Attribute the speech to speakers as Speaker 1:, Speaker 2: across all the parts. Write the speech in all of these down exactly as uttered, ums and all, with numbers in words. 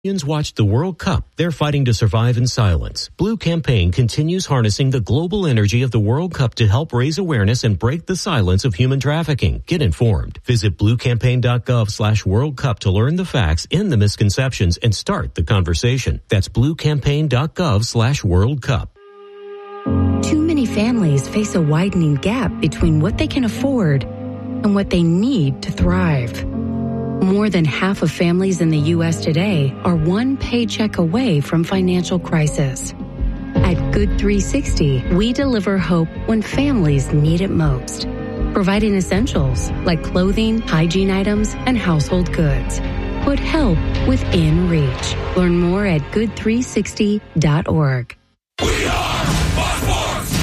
Speaker 1: Millions watched the World Cup. They're fighting to survive in silence. Blue Campaign continues harnessing the global energy of the World Cup to help raise awareness and break the silence of human trafficking. Get informed. Visit bluecampaign.gov slash World Cup to learn the facts, end the misconceptions, and start the conversation. That's bluecampaign.gov slash World Cup.
Speaker 2: Too many families face a widening gap between what they can afford and what they need to thrive. More than half of families in the U S today are one paycheck away from financial crisis. At Good three sixty, we deliver hope when families need it most, providing essentials like clothing, hygiene items, and household goods. Put help within reach. Learn more at good three sixty dot org.
Speaker 3: We are Fox Sports!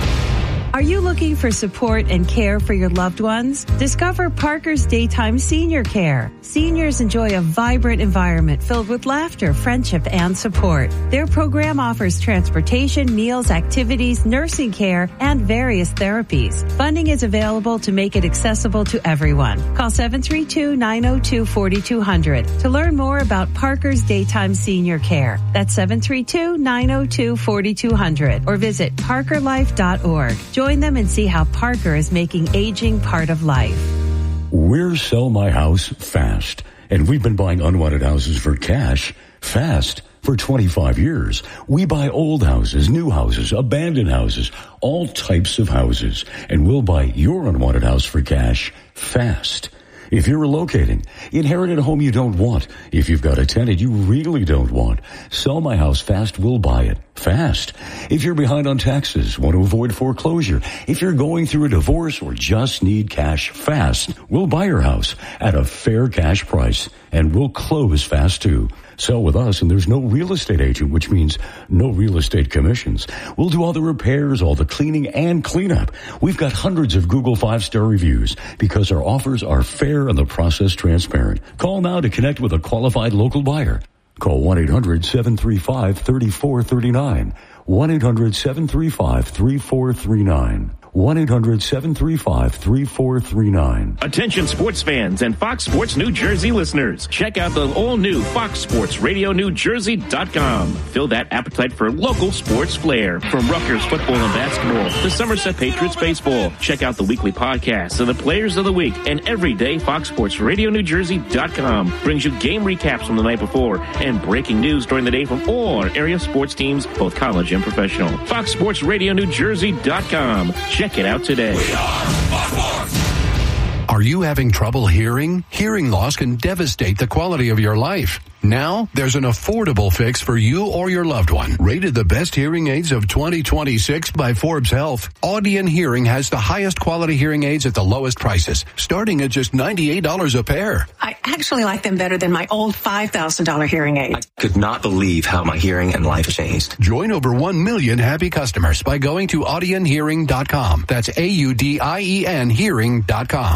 Speaker 4: Are you looking for support and care for your loved ones? Discover Parker's Daytime Senior Care. Seniors enjoy a vibrant environment filled with laughter, friendship, and support. Their program offers transportation, meals, activities, nursing care, and various therapies. Funding is available to make it accessible to everyone. Call seven three two, nine oh two, four two zero zero to learn more about Parker's Daytime Senior Care. That's seven three two, nine oh two, four two zero zero or visit parker life dot org. Join them and see how Parker is making aging part of life.
Speaker 5: We're Sell My House Fast, and we've been buying unwanted houses for cash fast for twenty-five years. We buy old houses, new houses, abandoned houses, all types of houses, and we'll buy your unwanted house for cash fast. If you're relocating, inherit a home you don't want. If you've got a tenant you really don't want, Sell My House Fast will buy it fast. If you're behind on taxes, want to avoid foreclosure, if you're going through a divorce or just need cash fast, we'll buy your house at a fair cash price, and we'll close fast too. Sell with us, and there's no real estate agent, which means no real estate commissions. We'll do all the repairs, all the cleaning, and cleanup. We've got hundreds of Google five-star reviews because our offers are fair and the process transparent. Call now to connect with a qualified local buyer. Call one eight hundred, seven three five, three four three nine. one eight hundred, seven three five, three four three nine. one eight hundred, seven three five, three four three nine.
Speaker 6: Attention sports fans and Fox Sports New Jersey listeners. Check out the all-new Fox Sports Radio New Jersey dot com. Fill that appetite for local sports flair. From Rutgers football and basketball to Somerset Patriots baseball. Check out the weekly podcasts of the players of the week. And every day, Fox Sports Radio New Jersey dot com brings you game recaps from the night before and breaking news during the day from all our area sports teams, both college and professional. Fox Sports Radio New Jersey dot com. Check it out today.
Speaker 3: We are Fox Sports!
Speaker 7: Are you having trouble hearing? Hearing loss can devastate the quality of your life. Now, there's an affordable fix for you or your loved one. Rated the best hearing aids of twenty twenty-six by Forbes Health, Audion Hearing has the highest quality hearing aids at the lowest prices, starting at just ninety-eight dollars a pair.
Speaker 8: I actually like them better than my old five thousand dollars hearing aid.
Speaker 9: I could not believe how my hearing and life changed.
Speaker 7: Join over one million happy customers by going to audion hearing dot com. That's A U D I E N hearing dot com.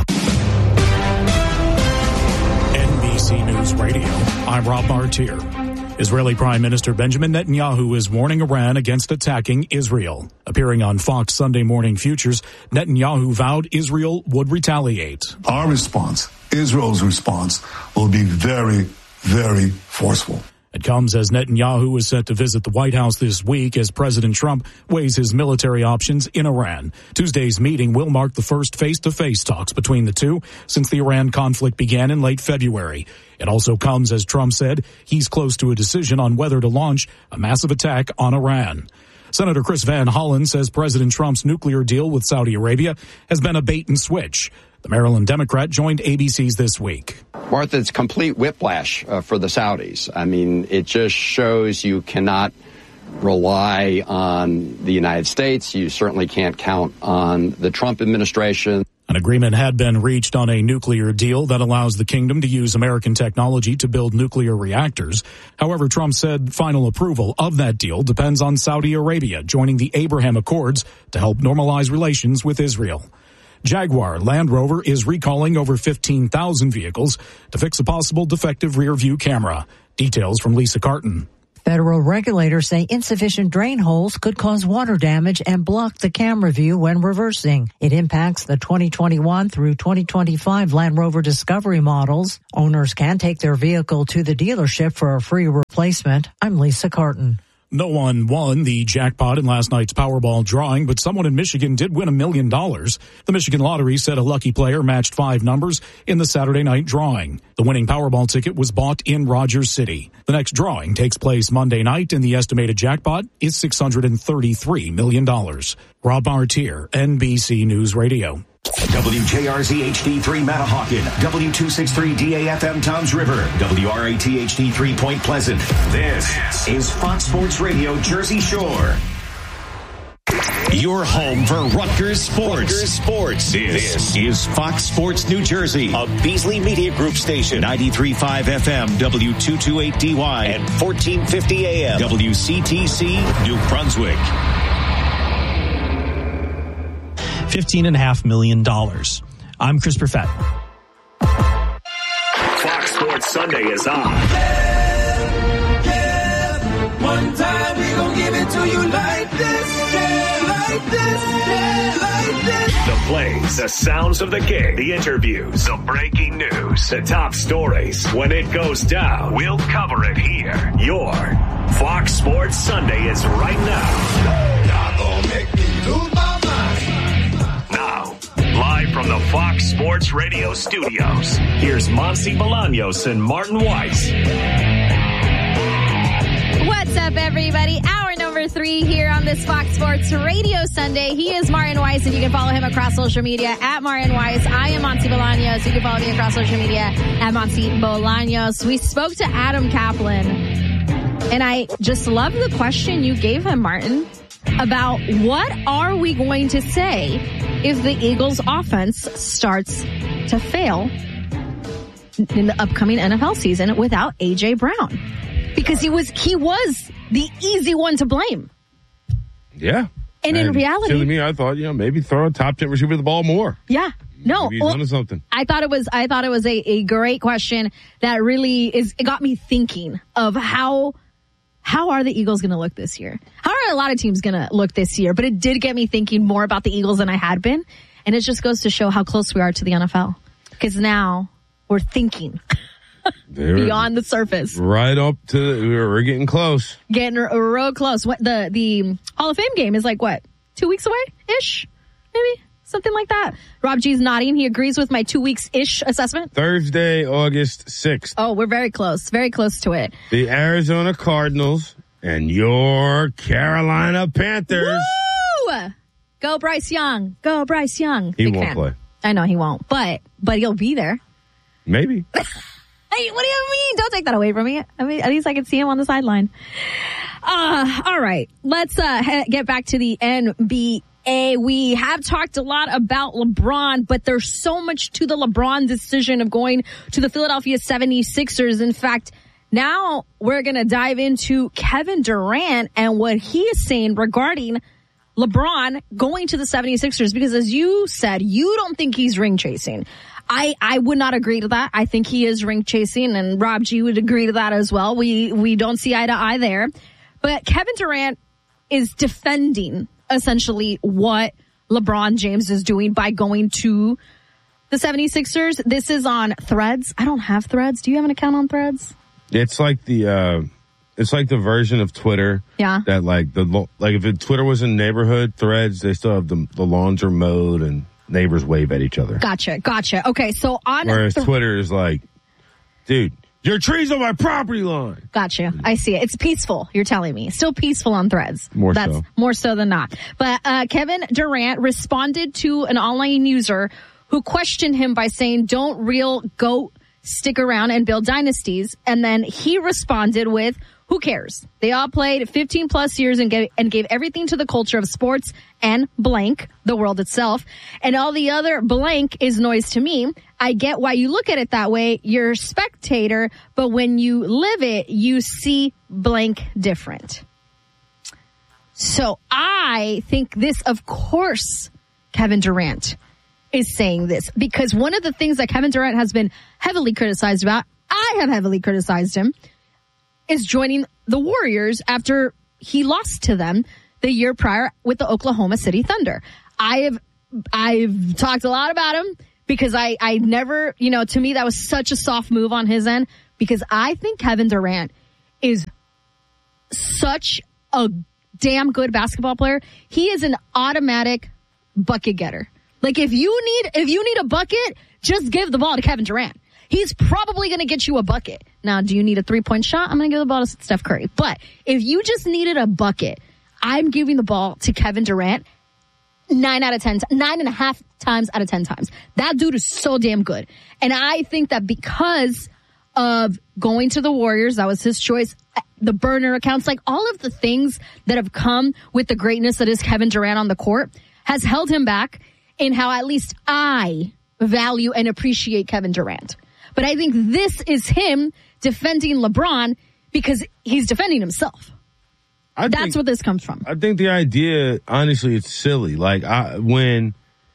Speaker 10: N B C News Radio, I'm Rob Martier. Israeli Prime Minister Benjamin Netanyahu is warning Iran against attacking Israel. Appearing on Fox Sunday Morning Futures, Netanyahu vowed Israel would retaliate.
Speaker 11: Our response, Israel's response, will be very, very forceful.
Speaker 10: It comes as Netanyahu is set to visit the White House this week as President Trump weighs his military options in Iran. Tuesday's meeting will mark the first face-to-face talks between the two since the Iran conflict began in late February. It also comes as Trump said he's close to a decision on whether to launch a massive attack on Iran. Senator Chris Van Hollen says President Trump's nuclear deal with Saudi Arabia has been a bait and switch. The Maryland Democrat joined A B C's This Week.
Speaker 12: Martha, it's complete whiplash uh, for the Saudis. I mean, it just shows you cannot rely on the United States. You certainly can't count on the Trump administration.
Speaker 10: An agreement had been reached on a nuclear deal that allows the kingdom to use American technology to build nuclear reactors. However, Trump said final approval of that deal depends on Saudi Arabia joining the Abraham Accords to help normalize relations with Israel. Jaguar Land Rover is recalling over fifteen thousand vehicles to fix a possible defective rear-view camera. Details from Lisa Carton.
Speaker 13: Federal regulators say insufficient drain holes could cause water damage and block the camera view when reversing. It impacts the twenty twenty-one through twenty twenty-five Land Rover Discovery models. Owners can take their vehicle to the dealership for a free replacement. I'm Lisa Carton.
Speaker 10: No one won the jackpot in last night's Powerball drawing, but someone in Michigan did win a million dollars. The Michigan Lottery said a lucky player matched five numbers in the Saturday night drawing. The winning Powerball ticket was bought in Rogers City. The next drawing takes place Monday night, and the estimated jackpot is six hundred thirty-three million dollars. Rob Martier, N B C News Radio.
Speaker 14: W J R Z H D three Matahawkin, W two sixty-three D A F M Toms River, W R A T H D three Point Pleasant. This is Fox Sports Radio Jersey Shore. Your home for Rutgers sports. Rutgers sports. This, this is Fox Sports New Jersey, a Beasley Media Group station, ninety-three point five F M, W two twenty-eight D Y, and fourteen fifty A M, W C T C, New Brunswick.
Speaker 15: fifteen and a half million dollars. I'm Chris Perfett.
Speaker 3: Fox Sports Sunday is on. Yeah, yeah. One time we gon' give it to you like this, yeah, like this, yeah, like this. The plays, the sounds of the game, the interviews, the breaking news, the top stories. When it goes down, we'll cover it here. Your Fox Sports Sunday is right now. Y'all gon' make me lose my mind. Now, live from the Fox Sports Radio studios, here's Monty Bolaños and Martin Weiss.
Speaker 16: What's up, everybody? Hour number three here on this Fox Sports Radio Sunday. He is Martin Weiss, and you can follow him across social media at Martin Weiss. I am Monty Bolaños. You can follow me across social media at Monty Bolaños. We spoke to Adam Kaplan, and I just love the question you gave him, Martin, about what are we going to say if the Eagles offense starts to fail in the upcoming N F L season without A J Brown, because he was he was the easy one to blame.
Speaker 17: Yeah,
Speaker 16: and, and in reality,
Speaker 17: to me, I thought, you know, maybe throw a top ten receiver the ball more.
Speaker 16: Yeah, no,
Speaker 17: maybe he's
Speaker 16: well,
Speaker 17: done something.
Speaker 16: I thought it was I thought it was a, a great question that really is. It got me thinking of how. How are the Eagles going to look this year? How are a lot of teams going to look this year? But it did get me thinking more about the Eagles than I had been. And it just goes to show how close we are to the N F L. Because now we're thinking beyond the surface.
Speaker 17: Right up to, the, we're getting close.
Speaker 16: Getting r- real close. What the, the Hall of Fame game is like, what, two weeks away-ish? Maybe? Something like that. Rob G's nodding. He agrees with my two weeks-ish assessment.
Speaker 17: Thursday, August sixth.
Speaker 16: Oh, we're very close. Very close to it.
Speaker 17: The Arizona Cardinals and your Carolina Panthers.
Speaker 16: Woo! Go Bryce Young. Go Bryce Young.
Speaker 17: He
Speaker 16: Big
Speaker 17: won't
Speaker 16: fan.
Speaker 17: play.
Speaker 16: I know he won't, but but he'll be there.
Speaker 17: Maybe.
Speaker 16: Hey, what do you mean? Don't take that away from me. I mean, at least I can see him on the sideline. Uh, all right. Let's uh, get back to the N B A. A, we have talked a lot about LeBron, but there's so much to the LeBron decision of going to the Philadelphia seventy-sixers. In fact, now we're going to dive into Kevin Durant and what he is saying regarding LeBron going to the seventy-sixers, because as you said, you don't think he's ring chasing. I, I would not agree to that. I think he is ring chasing, and Rob G would agree to that as well. We, we don't see eye to eye there. But Kevin Durant is defending essentially what LeBron James is doing by going to the seventy-sixers. This is on Threads. I don't have Threads. Do you have an account on Threads?
Speaker 17: It's like the, uh, it's like the version of Twitter.
Speaker 16: Yeah.
Speaker 17: That like the, like if it, Twitter was in neighborhood Threads, they still have the, the laundry mode and neighbors wave at each other.
Speaker 16: Gotcha. Gotcha. Okay. So on.
Speaker 17: Whereas
Speaker 16: th-
Speaker 17: Twitter is like, dude, your tree's on my property line.
Speaker 16: Gotcha. I see it. It's peaceful, you're telling me. Still peaceful on Threads.
Speaker 17: More
Speaker 16: That's
Speaker 17: so.
Speaker 16: More so than not. But uh Kevin Durant responded to an online user who questioned him by saying, don't real GOAT stick around and build dynasties? And then he responded with, who cares? They all played fifteen plus years and gave, and gave everything to the culture of sports and blank, the world itself. And all the other blank is noise to me. I get why you look at it that way. You're a spectator, but when you live it, you see blank different. So I think this, of course, Kevin Durant is saying this, because one of the things that Kevin Durant has been heavily criticized about, I have heavily criticized him, is joining the Warriors after he lost to them the year prior with the Oklahoma City Thunder. I have I've talked a lot about him because I, I never, you know, to me that was such a soft move on his end because I think Kevin Durant is such a damn good basketball player. He is an automatic bucket getter. Like if you need if you need a bucket, just give the ball to Kevin Durant. He's probably going to get you a bucket. Now, do you need a three-point shot? I'm going to give the ball to Steph Curry. But if you just needed a bucket, I'm giving the ball to Kevin Durant nine out of ten, nine and a half times out of ten times. That dude is so damn good. And I think that because of going to the Warriors, that was his choice, the burner accounts, like all of the things that have come with the greatness that is Kevin Durant on the court has held him back in how at least I value and appreciate Kevin Durant. But I think this is him defending LeBron because he's defending himself.
Speaker 17: I
Speaker 16: That's
Speaker 17: think,
Speaker 16: what this comes from.
Speaker 17: I think the idea, honestly, it's silly. Like, I, when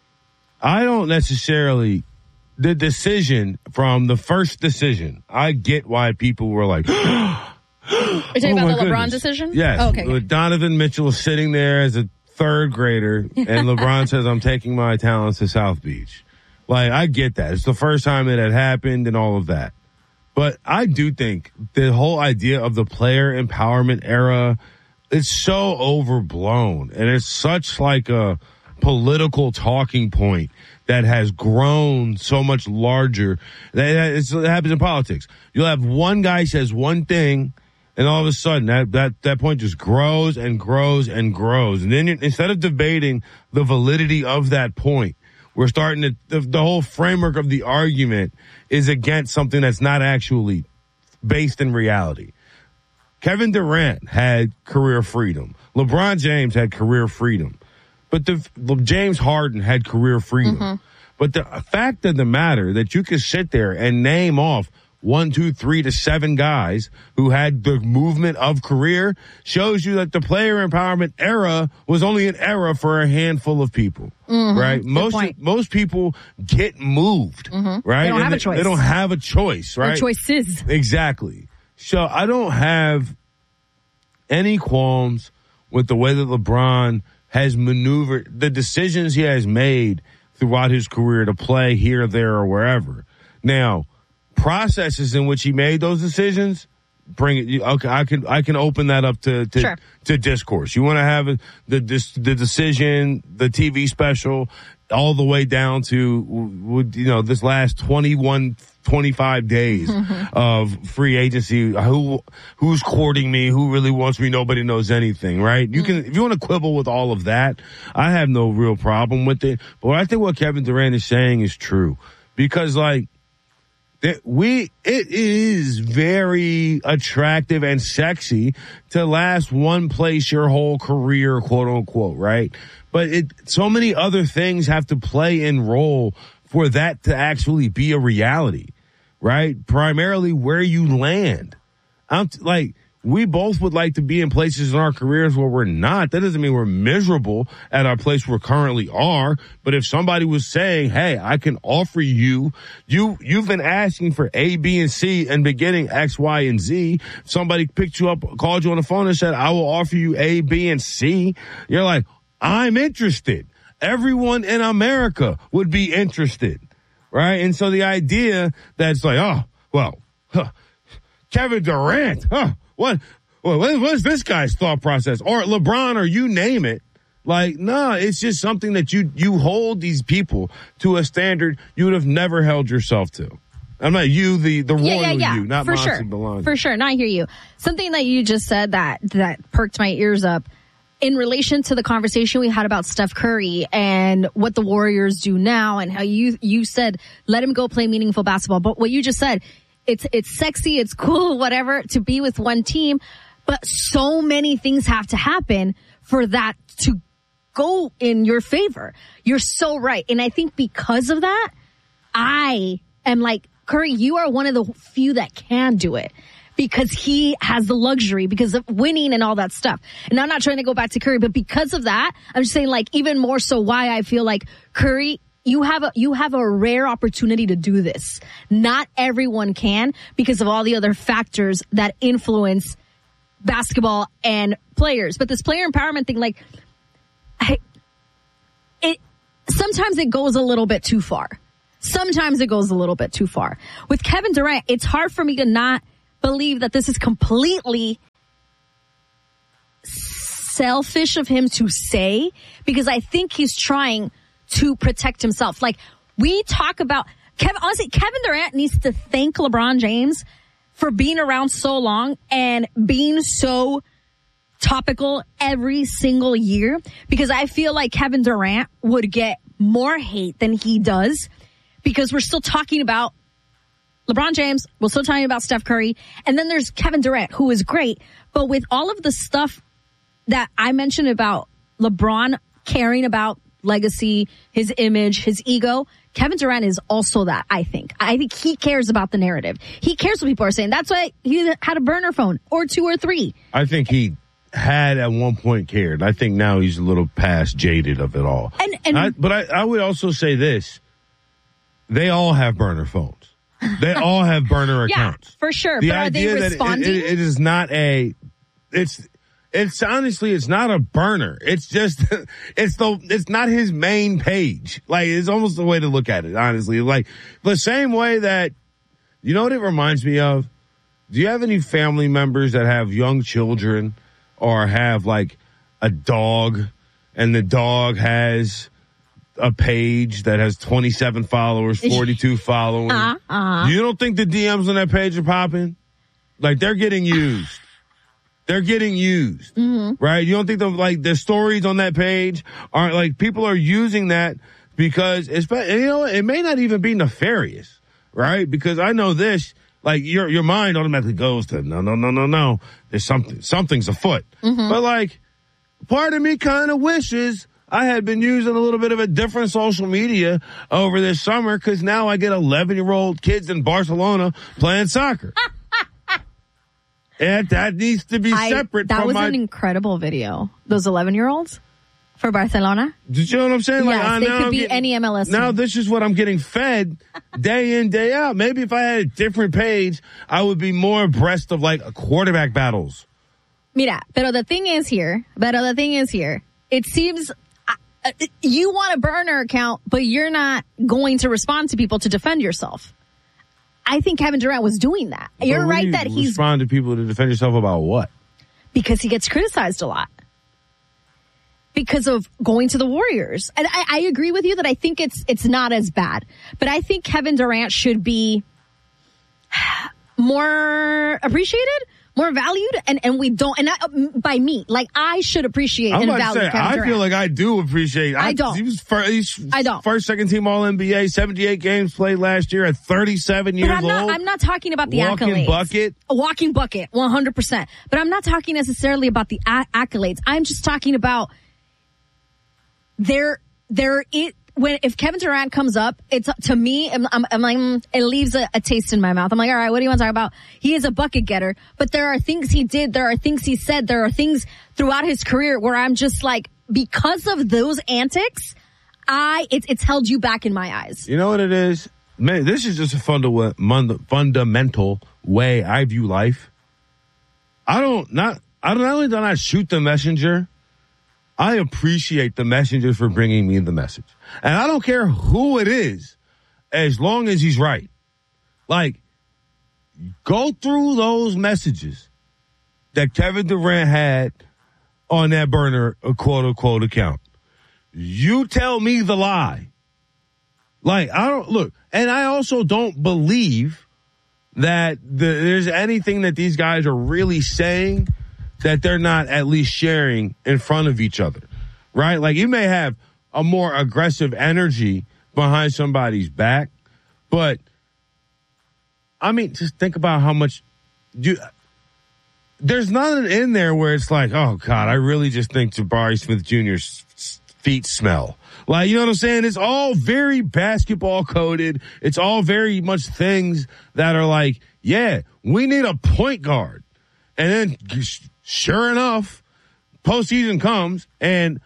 Speaker 17: I don't necessarily, the decision from the first decision, I get why people were like,
Speaker 16: Are you talking
Speaker 17: oh
Speaker 16: about the LeBron
Speaker 17: goodness.
Speaker 16: decision?
Speaker 17: Yes.
Speaker 16: Oh, okay.
Speaker 17: With Donovan Mitchell sitting there as a third grader, and LeBron says, I'm taking my talents to South Beach. Like, I get that. It's the first time it had happened and all of that. But I do think the whole idea of the player empowerment era, it's so overblown. And it's such like a political talking point that has grown so much larger. That it's, it happens in politics. You'll have one guy says one thing, and all of a sudden that, that, that point just grows and grows and grows. And then you, instead of debating the validity of that point, we're starting to, the, the whole framework of the argument is against something that's not actually based in reality. Kevin Durant had career freedom. LeBron James had career freedom. But the, James Harden had career freedom. Mm-hmm. But the fact of the matter that you can sit there and name off one, two, three to seven guys who had the movement of career shows you that the player empowerment era was only an era for a handful of people, mm-hmm. right?
Speaker 16: Good
Speaker 17: most,
Speaker 16: point.
Speaker 17: most people get moved, mm-hmm. right?
Speaker 16: They don't
Speaker 17: and
Speaker 16: have
Speaker 17: they,
Speaker 16: a choice.
Speaker 17: They don't have a choice, right?
Speaker 16: Their choices.
Speaker 17: Exactly. So I don't have any qualms with the way that LeBron has maneuvered, the decisions he has made throughout his career to play here, there, or wherever. Now, processes in which he made those decisions, bring it. Okay, I can I can open that up to to,
Speaker 16: sure.
Speaker 17: to discourse. You want to have the this, the decision, the T V special, all the way down to you know this last twenty-one, twenty-five days of free agency. Who who's courting me? Who really wants me? Nobody knows anything, right? You can if you want to quibble with all of that, I have no real problem with it. But I think what Kevin Durant is saying is true because like. That we, it is very attractive and sexy to last one place your whole career, quote unquote, right? But it, so many other things have to play and role for that to actually be a reality, right? Primarily where you land. I'm t- like, we both would like to be in places in our careers where we're not. That doesn't mean we're miserable at our place we currently are. But if somebody was saying, hey, I can offer you, you, you've been asking for A, B, and C and been getting X, Y, and Z. Somebody picked you up, called you on the phone and said, I will offer you A, B, and C. You're like, I'm interested. Everyone in America would be interested. Right. And so the idea that's like, oh, well, huh, Kevin Durant, huh? What, what, what's this guy's thought process? Or LeBron, or you name it. Like, nah, it's just something that you, you hold these people to a standard you would have never held yourself to. I'm not you, the, the
Speaker 16: yeah,
Speaker 17: royal
Speaker 16: yeah, yeah.
Speaker 17: you, not
Speaker 16: For
Speaker 17: Monty
Speaker 16: sure.
Speaker 17: Bellagio.
Speaker 16: For sure. No, I hear you. Something that you just said that, that perked my ears up in relation to the conversation we had about Steph Curry and what the Warriors do now and how you, you said, let him go play meaningful basketball. But what you just said, It's it's sexy, it's cool, whatever, to be with one team, but so many things have to happen for that to go in your favor. You're so right. And I think because of that, I am like, Curry, you are one of the few that can do it because he has the luxury because of winning and all that stuff. And I'm not trying to go back to Curry, but because of that, I'm just saying like even more so why I feel like Curry you have a you have a rare opportunity to do this. Not everyone can because of all the other factors that influence basketball and players. But this player empowerment thing, like, I, it sometimes it goes a little bit too far. Sometimes it goes a little bit too far. With Kevin Durant, it's hard for me to not believe that this is completely selfish of him to say, because I think he's trying to protect himself. Like, we talk about Kevin, honestly, Kevin Durant needs to thank LeBron James for being around so long and being so topical every single year, because I feel like Kevin Durant would get more hate than he does, because we're still talking about LeBron James, we're still talking about Steph Curry, and then there's Kevin Durant, who is great. But with all of the stuff that I mentioned about LeBron caring about legacy, his image, his ego, Kevin Durant is also that, I think. I think he cares about the narrative. He cares what people are saying. That's why he had a burner phone, or two or three.
Speaker 17: I think he had at one point cared. I think now he's a little past jaded of it all.
Speaker 16: And, and
Speaker 17: I, But I, I would also say this. They all have burner phones. They all have burner accounts.
Speaker 16: Yeah, for sure.
Speaker 17: The
Speaker 16: but are they
Speaker 17: idea that
Speaker 16: responding?
Speaker 17: It, it, it is not a, it's, it's honestly, it's not a burner. It's just, it's the, it's not his main page. Like, it's almost the way to look at it, honestly. Like, the same way that, you know what it reminds me of? Do you have any family members that have young children or have like a dog, and the dog has a page that has twenty-seven followers, forty-two followers?
Speaker 16: Uh, uh.
Speaker 17: You don't think the D Ms on that page are popping? Like, they're getting used. They're getting used,
Speaker 16: mm-hmm.
Speaker 17: right? You don't think the, like, the stories on that page aren't, like, people are using that because it's, you know, it may not even be nefarious, right? Because I know this, like, your, your mind automatically goes to, no, no, no, no, no. There's something, something's afoot.
Speaker 16: Mm-hmm.
Speaker 17: But, like, part of me kind of wishes I had been using a little bit of a different social media over this summer, because now I get eleven-year-old kids in Barcelona playing soccer. And that needs to be
Speaker 16: I,
Speaker 17: separate
Speaker 16: that
Speaker 17: from
Speaker 16: was
Speaker 17: my...
Speaker 16: an incredible video. Those eleven-year-olds for Barcelona.
Speaker 17: Did you know what I'm saying? Like,
Speaker 16: Yes,
Speaker 17: I,
Speaker 16: they
Speaker 17: now
Speaker 16: could
Speaker 17: I'm
Speaker 16: be
Speaker 17: getting,
Speaker 16: any M L S
Speaker 17: Now
Speaker 16: team.
Speaker 17: this is what I'm getting fed day in, day out. Maybe if I had a different page, I would be more abreast of, like, quarterback battles.
Speaker 16: Mira, pero the thing is here, pero the thing is here, it seems... Uh, you want a burner account, but you're not going to respond to people to defend yourself. I think Kevin Durant was doing that.
Speaker 17: But
Speaker 16: You're
Speaker 17: when
Speaker 16: right
Speaker 17: you
Speaker 16: that he's...
Speaker 17: respond to people to defend yourself about what?
Speaker 16: Because he gets criticized a lot. Because of going to the Warriors. And I, I agree with you that I think it's it's not as bad. But I think Kevin Durant should be more appreciated, more valued, and, and we don't, and not by me, like, I should appreciate
Speaker 17: I'm
Speaker 16: and
Speaker 17: about to
Speaker 16: value
Speaker 17: say,
Speaker 16: Kevin
Speaker 17: I
Speaker 16: Durant.
Speaker 17: feel like I do appreciate.
Speaker 16: I, I don't.
Speaker 17: He was first, he's
Speaker 16: I don't.
Speaker 17: First, second team All N B A, seventy-eight games played last year at thirty-seven years
Speaker 16: but I'm not,
Speaker 17: old.
Speaker 16: I'm not talking about the
Speaker 17: Walking
Speaker 16: accolades.
Speaker 17: bucket.
Speaker 16: A walking bucket, one hundred percent. But I'm not talking necessarily about the a- accolades. I'm just talking about there, there, it, when, if Kevin Durant comes up, it's, to me, I'm, I'm, I'm like, mm, it leaves a, a taste in my mouth. I'm like, all right, what do you want to talk about? He is a bucket getter, but there are things he did, there are things he said, there are things throughout his career where I'm just like, because of those antics, I, it's, it's held you back in my eyes.
Speaker 17: You know what it is? Man, this is just a funda- mund- fundamental way I view life. I don't, not, I don't, not only do I not shoot the messenger, I appreciate the messenger for bringing me the message. And I don't care who it is, as long as he's right. Like, go through those messages that Kevin Durant had on that burner, a quote unquote account. You tell me the lie. Like, I don't, look, and I also don't believe that the, there's anything that these guys are really saying that they're not at least sharing in front of each other, right? Like, you may have a more aggressive energy behind somebody's back, but I mean, just think about how much you, there's nothing in there where it's like, oh God, I really just think Jabari Smith Junior's feet smell. Like, you know what I'm saying? It's all very basketball coded. It's all very much things that are like, yeah, we need a point guard. And then sure enough, postseason comes and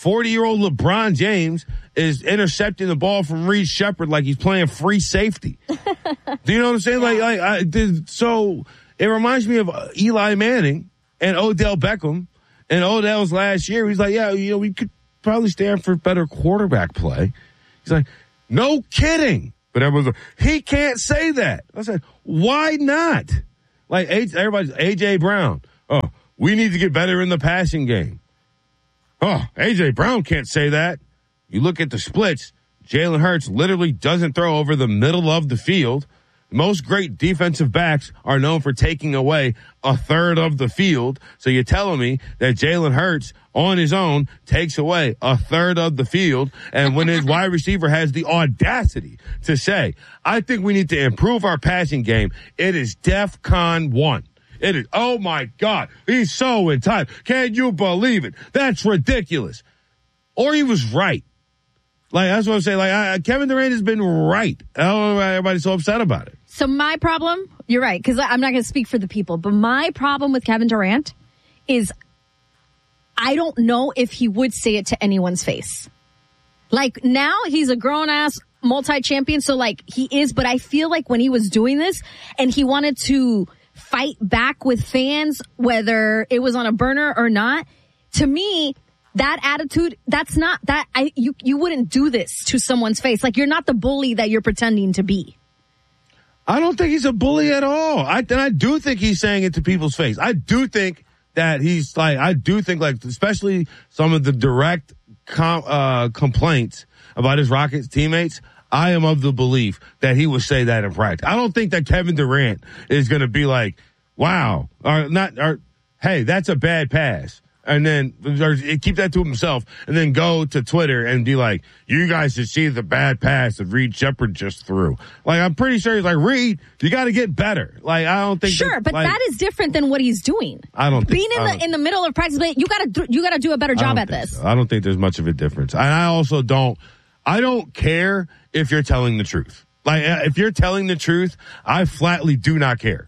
Speaker 17: forty-year-old LeBron James is intercepting the ball from Reed Shepherd like he's playing free safety. Do you know what I'm saying? Yeah. Like, like I did. So it reminds me of Eli Manning and Odell Beckham. And Odell's last year, he's like, yeah, you know, we could probably stand for better quarterback play. He's like, no kidding. But everyone's like, he can't say that. I said, why not? Like, everybody's A J Brown. Oh, we need to get better in the passing game. Oh, A J Brown can't say that. You look at the splits, Jalen Hurts literally doesn't throw over the middle of the field. Most great defensive backs are known for taking away a third of the field. So you're telling me that Jalen Hurts on his own takes away a third of the field. And when his wide receiver has the audacity to say, I think we need to improve our passing game, it is DEFCON one. It is, oh my God, he's so entitled. Can you believe it? That's ridiculous. Or he was right. Like, that's what I'm saying. Like, I, Kevin Durant has been right. I don't know why everybody's so upset about it.
Speaker 16: So my problem, you're right, because I'm not going to speak for the people, but my problem with Kevin Durant is I don't know if he would say it to anyone's face. Like, now he's a grown-ass multi-champion, so, like, he is, but I feel like when he was doing this and he wanted to fight back with fans, whether it was on a burner or not, to me, that attitude, that's not, that, I you you wouldn't do this to someone's face. Like, you're not the bully that you're pretending to be.
Speaker 17: I don't think he's a bully at all. I, and I do think he's saying it to people's face. I do think that he's like, I do think like, especially some of the direct com, uh, complaints about his Rockets teammates, I am of the belief that he would say that in practice. I don't think that Kevin Durant is going to be like, wow, or not, or hey, that's a bad pass. And then or keep that to himself and then go to Twitter and be like, you guys should see the bad pass that Reed Shepherd just threw. Like, I'm pretty sure he's like, Reed, you got to get better. Like, I don't think.
Speaker 16: Sure,
Speaker 17: that,
Speaker 16: but
Speaker 17: like,
Speaker 16: that is different than what he's doing.
Speaker 17: I don't think,
Speaker 16: being in the in the middle of practice. You got to you got to do a better job at this.
Speaker 17: So. I don't think there's much of a difference. And I also don't. I don't care if you're telling the truth. Like, if you're telling the truth, I flatly do not care.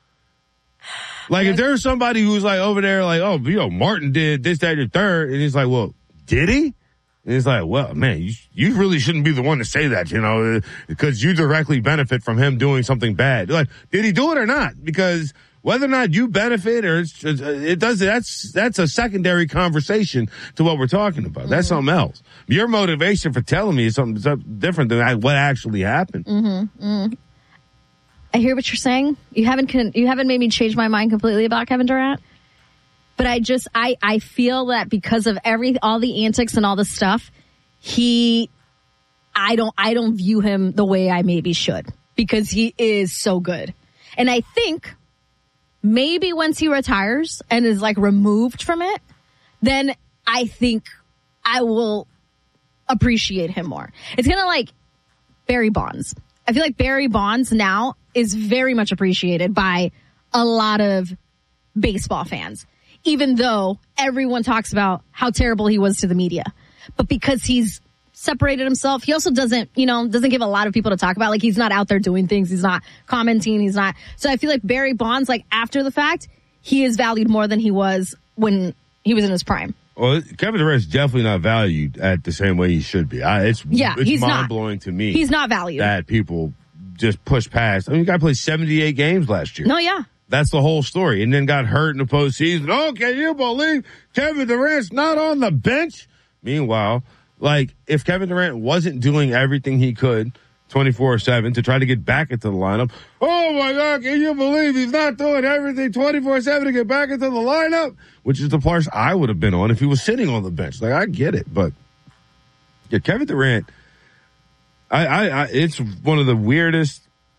Speaker 17: Like, if there's somebody who's like over there, like, oh, you know, Martin did this, that, or third, and he's like, well, did he? And it's like, well, man, you, you really shouldn't be the one to say that, you know, because you directly benefit from him doing something bad. Like, did he do it or not? Because whether or not you benefit or it's, it does, that's, that's a secondary conversation to what we're talking about. Mm-hmm. That's something else. Your motivation for telling me is something, something different than what actually happened.
Speaker 16: Mm-hmm. Mm-hmm. I hear what you're saying. You haven't you haven't made me change my mind completely about Kevin Durant. But I just I I feel that because of every all the antics and all the stuff, he I don't I don't view him the way I maybe should because he is so good. And I think maybe once he retires and is like removed from it, then I think I will appreciate him more. It's kind of like Barry Bonds. I feel like Barry Bonds now is very much appreciated by a lot of baseball fans, even though everyone talks about how terrible he was to the media. But because he's separated himself, he also doesn't, you know, doesn't give a lot of people to talk about. Like, he's not out there doing things. He's not commenting. He's not. So I feel like Barry Bonds, like, after the fact, he is valued more than he was when he was in his prime.
Speaker 17: Well, Kevin Durant's definitely not valued at the same way he should be. I, it's
Speaker 16: yeah,
Speaker 17: it's
Speaker 16: he's
Speaker 17: mind-blowing
Speaker 16: not.
Speaker 17: to me.
Speaker 16: He's not valued.
Speaker 17: That people just push past. I mean, the guy played seventy-eight games last year.
Speaker 16: No, yeah.
Speaker 17: That's the whole story. And then got hurt in the postseason. Oh, can you believe Kevin Durant's not on the bench? Meanwhile, like, if Kevin Durant wasn't doing everything he could twenty-four seven to try to get back into the lineup, oh my God, can you believe he's not doing everything twenty-four seven to get back into the lineup? Which is the part I would have been on if he was sitting on the bench. Like, I get it, but yeah, Kevin Durant, I, I, I it's one of the weirdest,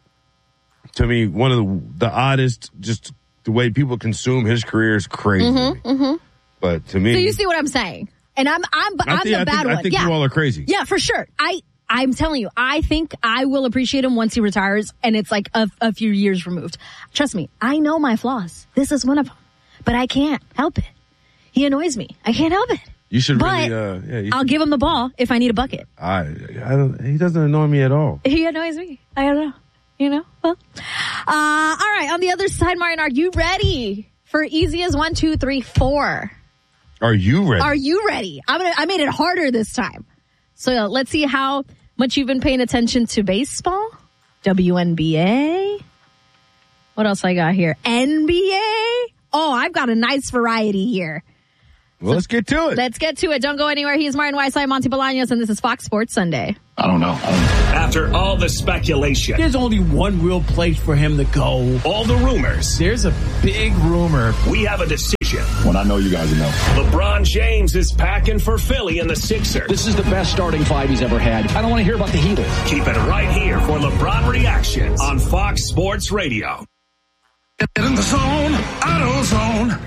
Speaker 17: to me, one of the, the oddest, just the way people consume his career is crazy.
Speaker 16: Mm-hmm, mm-hmm.
Speaker 17: But to me,
Speaker 16: so you see what I'm saying, and I'm I'm I'm
Speaker 17: think,
Speaker 16: the
Speaker 17: I
Speaker 16: bad
Speaker 17: think,
Speaker 16: one.
Speaker 17: I think
Speaker 16: yeah.
Speaker 17: you all are crazy.
Speaker 16: Yeah, for sure. I. I'm telling you, I think I will appreciate him once he retires and it's like a, a few years removed. Trust me, I know my flaws. This is one of them. But I can't help it. He annoys me. I can't help it.
Speaker 17: You should
Speaker 16: but
Speaker 17: really, uh, yeah. You
Speaker 16: I'll
Speaker 17: should,
Speaker 16: give him the ball if I need a bucket.
Speaker 17: I, I don't, he doesn't annoy me at all.
Speaker 16: He annoys me. I don't know. You know? Well, uh, all right. On the other side, Martin, are you ready for easy as one, two, three, four?
Speaker 17: Are you ready?
Speaker 16: Are you ready? I'm gonna, I made it harder this time. So uh, let's see how much you've been paying attention to baseball, W N B A. What else I got here? N B A. Oh, I've got a nice variety here.
Speaker 17: Well, so let's get to it.
Speaker 16: Let's get to it. Don't go anywhere. He's Martin Whiteside, Monty Bolaños, and this is Fox Sports Sunday.
Speaker 3: I don't know. After all the speculation,
Speaker 18: there's only one real place for him to go.
Speaker 3: All the rumors.
Speaker 18: There's a big rumor.
Speaker 3: We have a decision.
Speaker 11: When I know you guys know.
Speaker 3: LeBron James is packing for Philly and the Sixers.
Speaker 19: This is the best starting five he's ever had. I don't want to hear about the Heat.
Speaker 3: Keep it right here for LeBron Reactions on Fox Sports Radio.
Speaker 11: Get in the zone, auto zone.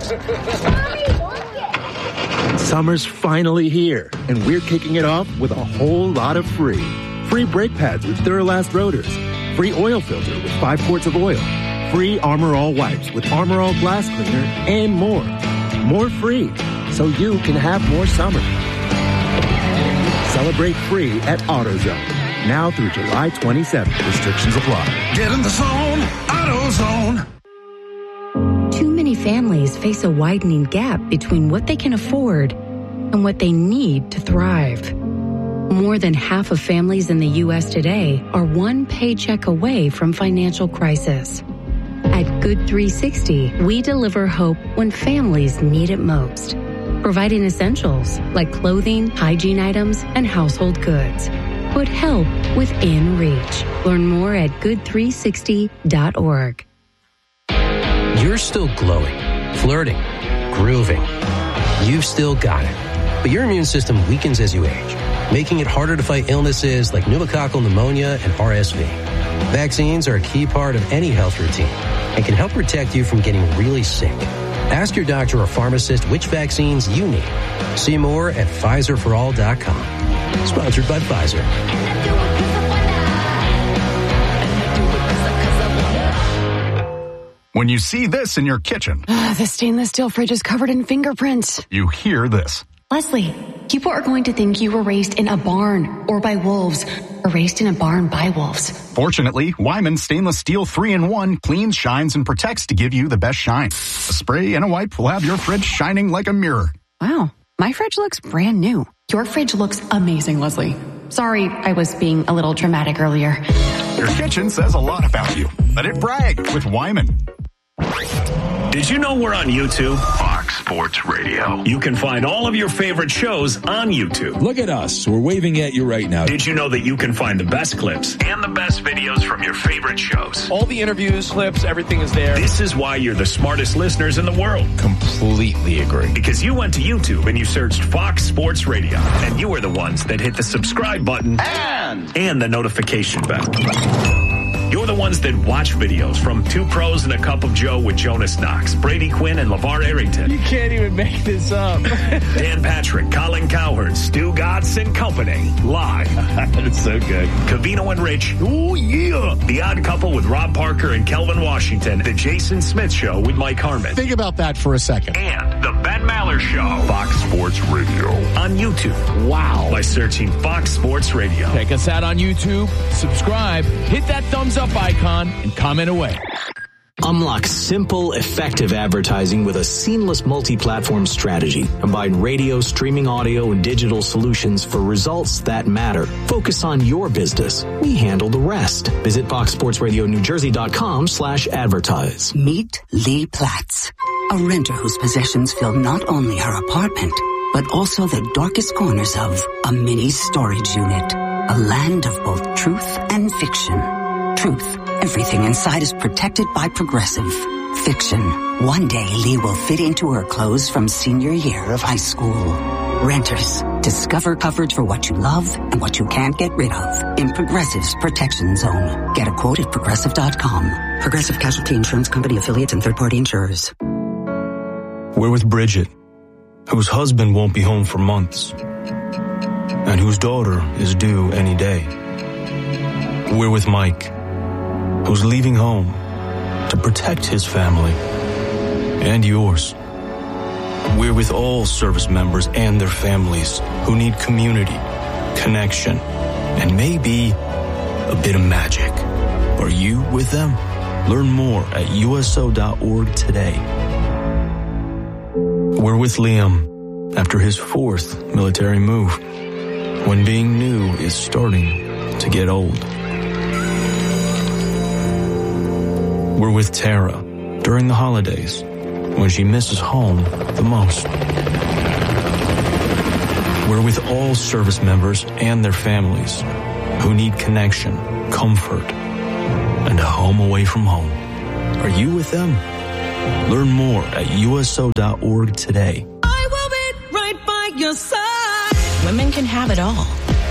Speaker 20: Summer's finally here, and we're kicking it off with a whole lot of free. Free brake pads with Duralast rotors. Free oil filter with five quarts of oil. Free Armor All wipes with Armor All glass cleaner, and more. More free, so you can have more summer. Celebrate free at AutoZone. Now through July twenty-seventh. Restrictions apply.
Speaker 11: Get in the zone, AutoZone.
Speaker 2: Too many families face a widening gap between what they can afford and what they need to thrive. More than half of families in the U S today are one paycheck away from financial crisis. At Good three sixty, we deliver hope when families need it most, providing essentials like clothing, hygiene items, and household goods. Put help within reach. Learn more at good three sixty dot org.
Speaker 21: You're still glowing, flirting, grooving. You've still got it. But your immune system weakens as you age, making it harder to fight illnesses like pneumococcal pneumonia and R S V. Vaccines are a key part of any health routine and can help protect you from getting really sick. Ask your doctor or pharmacist which vaccines you need. See more at Pfizer for all dot com. Sponsored by Pfizer.
Speaker 22: When you see this in your kitchen,
Speaker 23: uh, the stainless steel fridge is covered in fingerprints.
Speaker 22: You hear this.
Speaker 23: Leslie, people are going to think you were raised in a barn or by wolves or raised in a barn by wolves.
Speaker 22: Fortunately, Wyman Stainless Steel three in one cleans, shines, and protects to give you the best shine. A spray and a wipe will have your fridge shining like a mirror.
Speaker 23: Wow, my fridge looks brand new. Your fridge looks amazing, Leslie. Sorry, I was being a little dramatic earlier.
Speaker 22: Your kitchen says a lot about you. Let it brag with Wyman.
Speaker 3: Did you know we're on YouTube?
Speaker 22: Fox Sports Radio.
Speaker 3: You can find all of your favorite shows on YouTube.
Speaker 24: Look at us. We're waving at you right now.
Speaker 3: Did you know that you can find the best clips and the best videos from your favorite shows?
Speaker 25: All the interviews, clips, everything is there.
Speaker 3: This is why you're the smartest listeners in the world.
Speaker 24: Completely agree.
Speaker 3: Because you went to YouTube and you searched Fox Sports Radio, and you were the ones that hit the subscribe button and, and the notification bell. You're the ones that watch videos from Two Pros and a Cup of Joe with Jonas Knox, Brady Quinn, and LeVar Arrington.
Speaker 25: You can't even make this up.
Speaker 3: Dan Patrick, Colin Cowherd, Stu Gatz and Company. Live.
Speaker 17: That's so good.
Speaker 3: Covino and Rich.
Speaker 17: Oh, yeah.
Speaker 3: The Odd Couple with Rob Parker and Kelvin Washington. The Jason Smith Show with Mike Harmon.
Speaker 26: Think about that for a second.
Speaker 3: And The Ben Maller Show.
Speaker 22: Fox Sports Radio.
Speaker 3: On YouTube. Wow. By searching Fox Sports Radio.
Speaker 25: Check us out on YouTube. Subscribe. Hit that thumbs up icon and comment away.
Speaker 27: Unlock simple, effective advertising with a seamless multi-platform strategy. Combine radio, streaming audio, and digital solutions for results that matter. Focus on your business. We handle the rest. Visit fox sports radio new jersey dot com slash advertise.
Speaker 28: Meet Lee Platts, a renter whose possessions fill not only her apartment, but also the darkest corners of a mini storage unit. A land of both truth and fiction. Truth. Everything inside is protected by Progressive. Fiction. One day Lee will fit into her clothes from senior year of high school. Renters. Discover coverage for what you love and what you can't get rid of in Progressive's Protection Zone. Get a quote at progressive dot com. Progressive Casualty Insurance Company affiliates and third-party insurers.
Speaker 29: We're with Bridget, whose husband won't be home for months, and whose daughter is due any day. We're with Mike, who's leaving home to protect his family and yours. We're with all service members and their families who need community, connection, and maybe a bit of magic. Are you with them? Learn more at U S O dot org today. We're with Liam after his fourth military move, when being new is starting to get old. We're with Tara during the holidays, when she misses home the most. We're with all service members and their families who need connection, comfort, and a home away from home. Are you with them? Learn more at U S O dot org today.
Speaker 1: I will be right by your side.
Speaker 4: Women can have it all,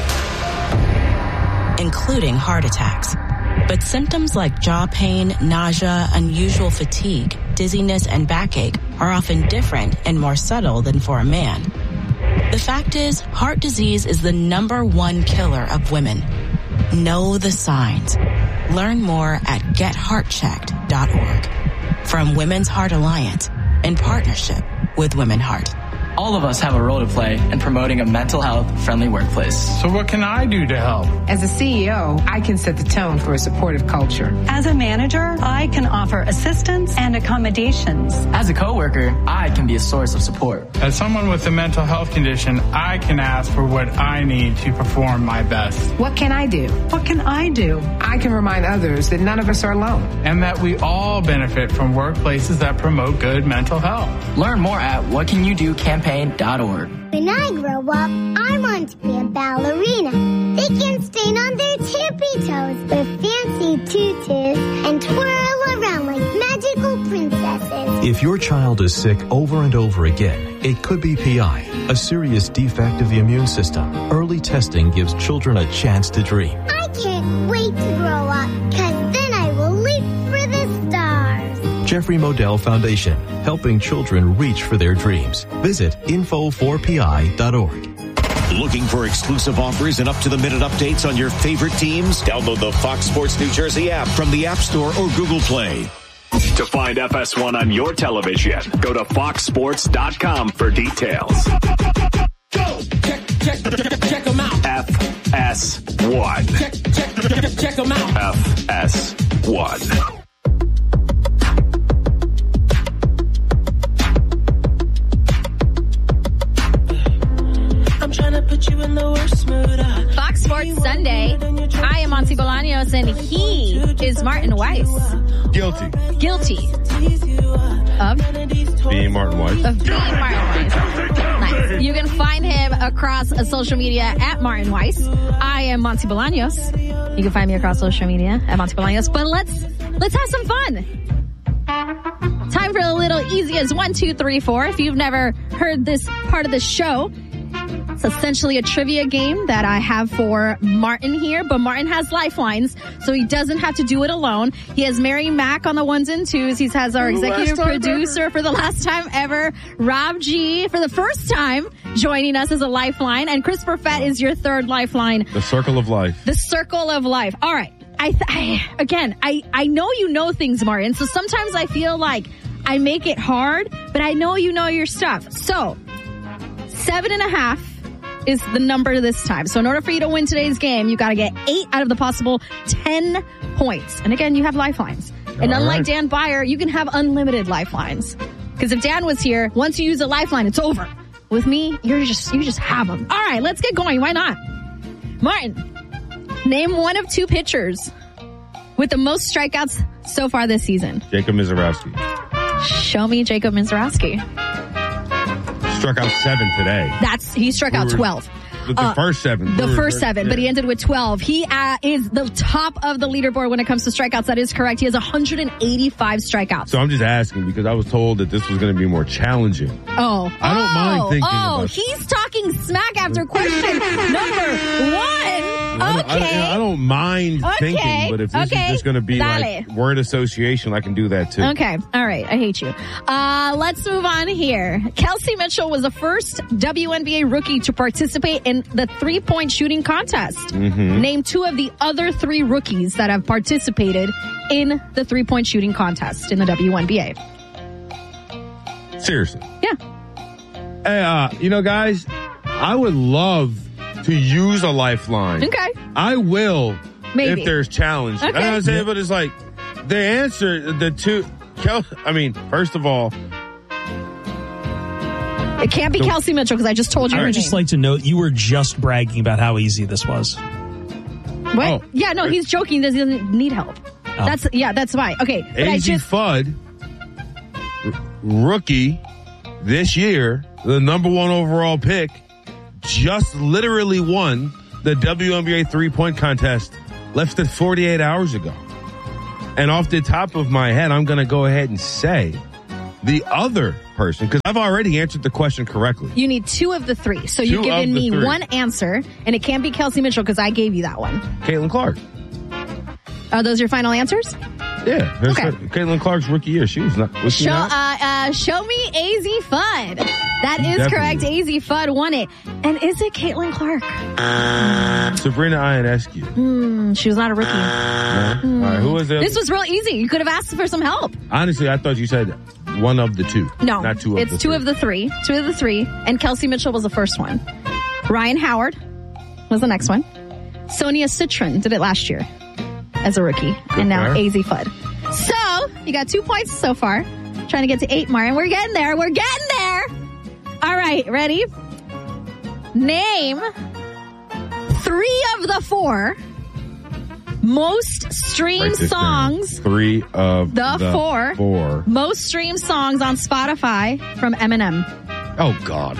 Speaker 4: including heart attacks. But symptoms like jaw pain, nausea, unusual fatigue, dizziness, and backache are often different and more subtle than for a man. The fact is, heart disease is the number one killer of women. Know the signs. Learn more at get heart checked dot org. From Women's Heart Alliance, in partnership with Women Heart.
Speaker 5: All of us have a role to play in promoting a mental health friendly workplace.
Speaker 6: So what can I do to help?
Speaker 7: As a C E O, I can set the tone for a supportive culture.
Speaker 8: As a manager, I can offer assistance and accommodations.
Speaker 5: As a coworker, I can be a source of support.
Speaker 6: As someone with a mental health condition, I can ask for what I need to perform my best.
Speaker 7: What can I do?
Speaker 8: What can I do?
Speaker 7: I can remind others that none of us are alone.
Speaker 6: And that we all benefit from workplaces that promote good mental health.
Speaker 5: Learn more at what can you do campaign dot org.
Speaker 9: When I grow up, I want to be a ballerina. They can stand on their tippy toes with fancy tutus and twirl around like magical princesses.
Speaker 12: If your child is sick over and over again, it could be P I, a serious defect of the immune system. Early testing gives children a chance to dream.
Speaker 9: I can't wait to grow up, because then I will leap for the stars.
Speaker 12: Jeffrey Modell Foundation, helping children reach for their dreams. Visit info four P I dot org.
Speaker 14: Looking for exclusive offers and up-to-the-minute updates on your favorite teams? Download the Fox Sports New Jersey app from the App Store or Google Play.
Speaker 3: To find F S one on your television, go to fox sports dot com for details.
Speaker 1: Go! Check, check, check, check them out.
Speaker 3: F S one.
Speaker 1: Check, check, check, check them out.
Speaker 3: F S one.
Speaker 1: Put you in the worst mood.
Speaker 16: Fox Sports Sunday. I am Monty Bolaños, and he is Martin Weiss.
Speaker 17: Guilty.
Speaker 16: Guilty. Of?
Speaker 17: Being Martin Weiss.
Speaker 16: Of being Martin Weiss. Nice. You can find him across social media at Martin Weiss. I am Monty Bolaños. You can find me across social media at Monty Bolaños. But let's, let's have some fun. Time for a little easy as one, two, three, four. If you've never heard this part of the show, it's essentially a trivia game that I have for Martin here, but Martin has lifelines, so he doesn't have to do it alone. He has Mary Mack on the ones and twos. He has our executive producer for the last time ever, Rob G, for the first time joining us as a lifeline, and Christopher Fett is your third lifeline.
Speaker 17: The circle of life.
Speaker 16: The circle of life. All right. I, th- I again, I, I know you know things, Martin, so sometimes I feel like I make it hard, but I know you know your stuff. So, seven and a half is the number this time. So in order for you to win today's game, you got to get eight out of the possible ten points. And again, you have lifelines. And
Speaker 17: All
Speaker 16: unlike
Speaker 17: right.
Speaker 16: Dan Byer, you can have unlimited lifelines. Because if Dan was here, once you use a lifeline, it's over. With me, you're just you just have them. All right, let's get going. Why not? Martin, name one of two pitchers with the most strikeouts so far this season.
Speaker 17: Jacob Mizorowski.
Speaker 16: Show me Jacob Mizorowski.
Speaker 17: Struck out seven today.
Speaker 16: That's he struck
Speaker 17: We
Speaker 16: out
Speaker 17: were-
Speaker 16: twelve.
Speaker 17: The, the
Speaker 16: Uh,
Speaker 17: first seven.
Speaker 16: The
Speaker 17: We were-
Speaker 16: first seven, but he
Speaker 17: yeah.
Speaker 16: ended with twelve. He uh, is the top of the leaderboard when it comes to strikeouts. That is correct. He has one hundred eighty-five strikeouts.
Speaker 17: So I'm just asking because I was told that this was going to be more challenging.
Speaker 16: Oh.
Speaker 17: I don't
Speaker 16: oh,
Speaker 17: mind thinking
Speaker 16: Oh,
Speaker 17: about-
Speaker 16: he's talking smack after question number one.
Speaker 17: I don't, I,
Speaker 16: Okay.
Speaker 17: don't, I don't mind
Speaker 16: Okay.
Speaker 17: thinking, but if this
Speaker 16: Okay.
Speaker 17: is just going to be
Speaker 16: Dale.
Speaker 17: like word association, I can do that too.
Speaker 16: Okay. All right. I hate you. Uh, let's move on here. Kelsey Mitchell was the first W N B A rookie to participate in the three-point shooting contest.
Speaker 17: Mhm.
Speaker 16: Name two of the other three rookies that have participated in the three-point shooting contest in the W N B A.
Speaker 17: Seriously.
Speaker 16: Yeah.
Speaker 17: Hey, uh, you know, guys, I would love to use a lifeline.
Speaker 16: Okay.
Speaker 17: I will
Speaker 16: Maybe.
Speaker 17: if there's challenge.
Speaker 16: Okay.
Speaker 17: I know what I'm saying, but it's like the answer, the two, Kel, I mean, first of all,
Speaker 16: It can't be
Speaker 2: So-
Speaker 16: Kelsey Mitchell because I just told you
Speaker 2: I
Speaker 16: her
Speaker 2: would just
Speaker 16: name.
Speaker 2: like to note you were just bragging about how easy this was.
Speaker 16: What?
Speaker 17: Oh.
Speaker 16: Yeah, no, he's joking. Does he doesn't need help?
Speaker 2: Oh.
Speaker 16: That's yeah, that's fine. Okay, but I
Speaker 17: A Z
Speaker 16: just
Speaker 17: Fudd, r- rookie this year, the number one overall pick, just literally won the W N B A three-point contest less than forty-eight hours ago. And off the top of my head, I'm going to go ahead and say the other person, because I've already answered the question correctly.
Speaker 16: you need two of the three. So
Speaker 17: Two
Speaker 16: you've
Speaker 17: of
Speaker 16: given
Speaker 17: the
Speaker 16: me
Speaker 17: three.
Speaker 16: one answer, and it can't be Kelsey Mitchell because I gave you that one.
Speaker 17: Caitlin Clark.
Speaker 16: Are those your final answers?
Speaker 17: Yeah. her-
Speaker 16: Okay.
Speaker 17: Caitlin Clark's rookie year. She was not. Was she
Speaker 16: Show,
Speaker 17: not?
Speaker 16: uh, uh, show me A Z Fudd. That is
Speaker 17: Definitely.
Speaker 16: correct. A Z Fudd won it. And is it Caitlin Clark?
Speaker 17: Sabrina Ionescu.
Speaker 16: Hmm, she was not a rookie.
Speaker 17: No? All right. Who was it?
Speaker 16: This was real easy. You could have asked for some help.
Speaker 17: Honestly, I thought you said one of the two.
Speaker 16: No,
Speaker 17: Not two of
Speaker 16: it's
Speaker 17: the
Speaker 16: two
Speaker 17: three.
Speaker 16: of the three. Two of the three. And Kelsey Mitchell was the first one. Ryan Howard was the next one. Sonia Citron did it last year as a rookie. and now
Speaker 17: for her.
Speaker 16: A Z Fudd. So, you got two points so far. Trying to get to eight, Martin. We're getting there. We're getting there. All right, ready? Name three of the four most streamed
Speaker 17: Write this down.
Speaker 16: songs.
Speaker 17: Three of
Speaker 16: The,
Speaker 17: the,
Speaker 16: four,
Speaker 17: four.
Speaker 16: most streamed songs on Spotify from Eminem.
Speaker 17: Oh, God.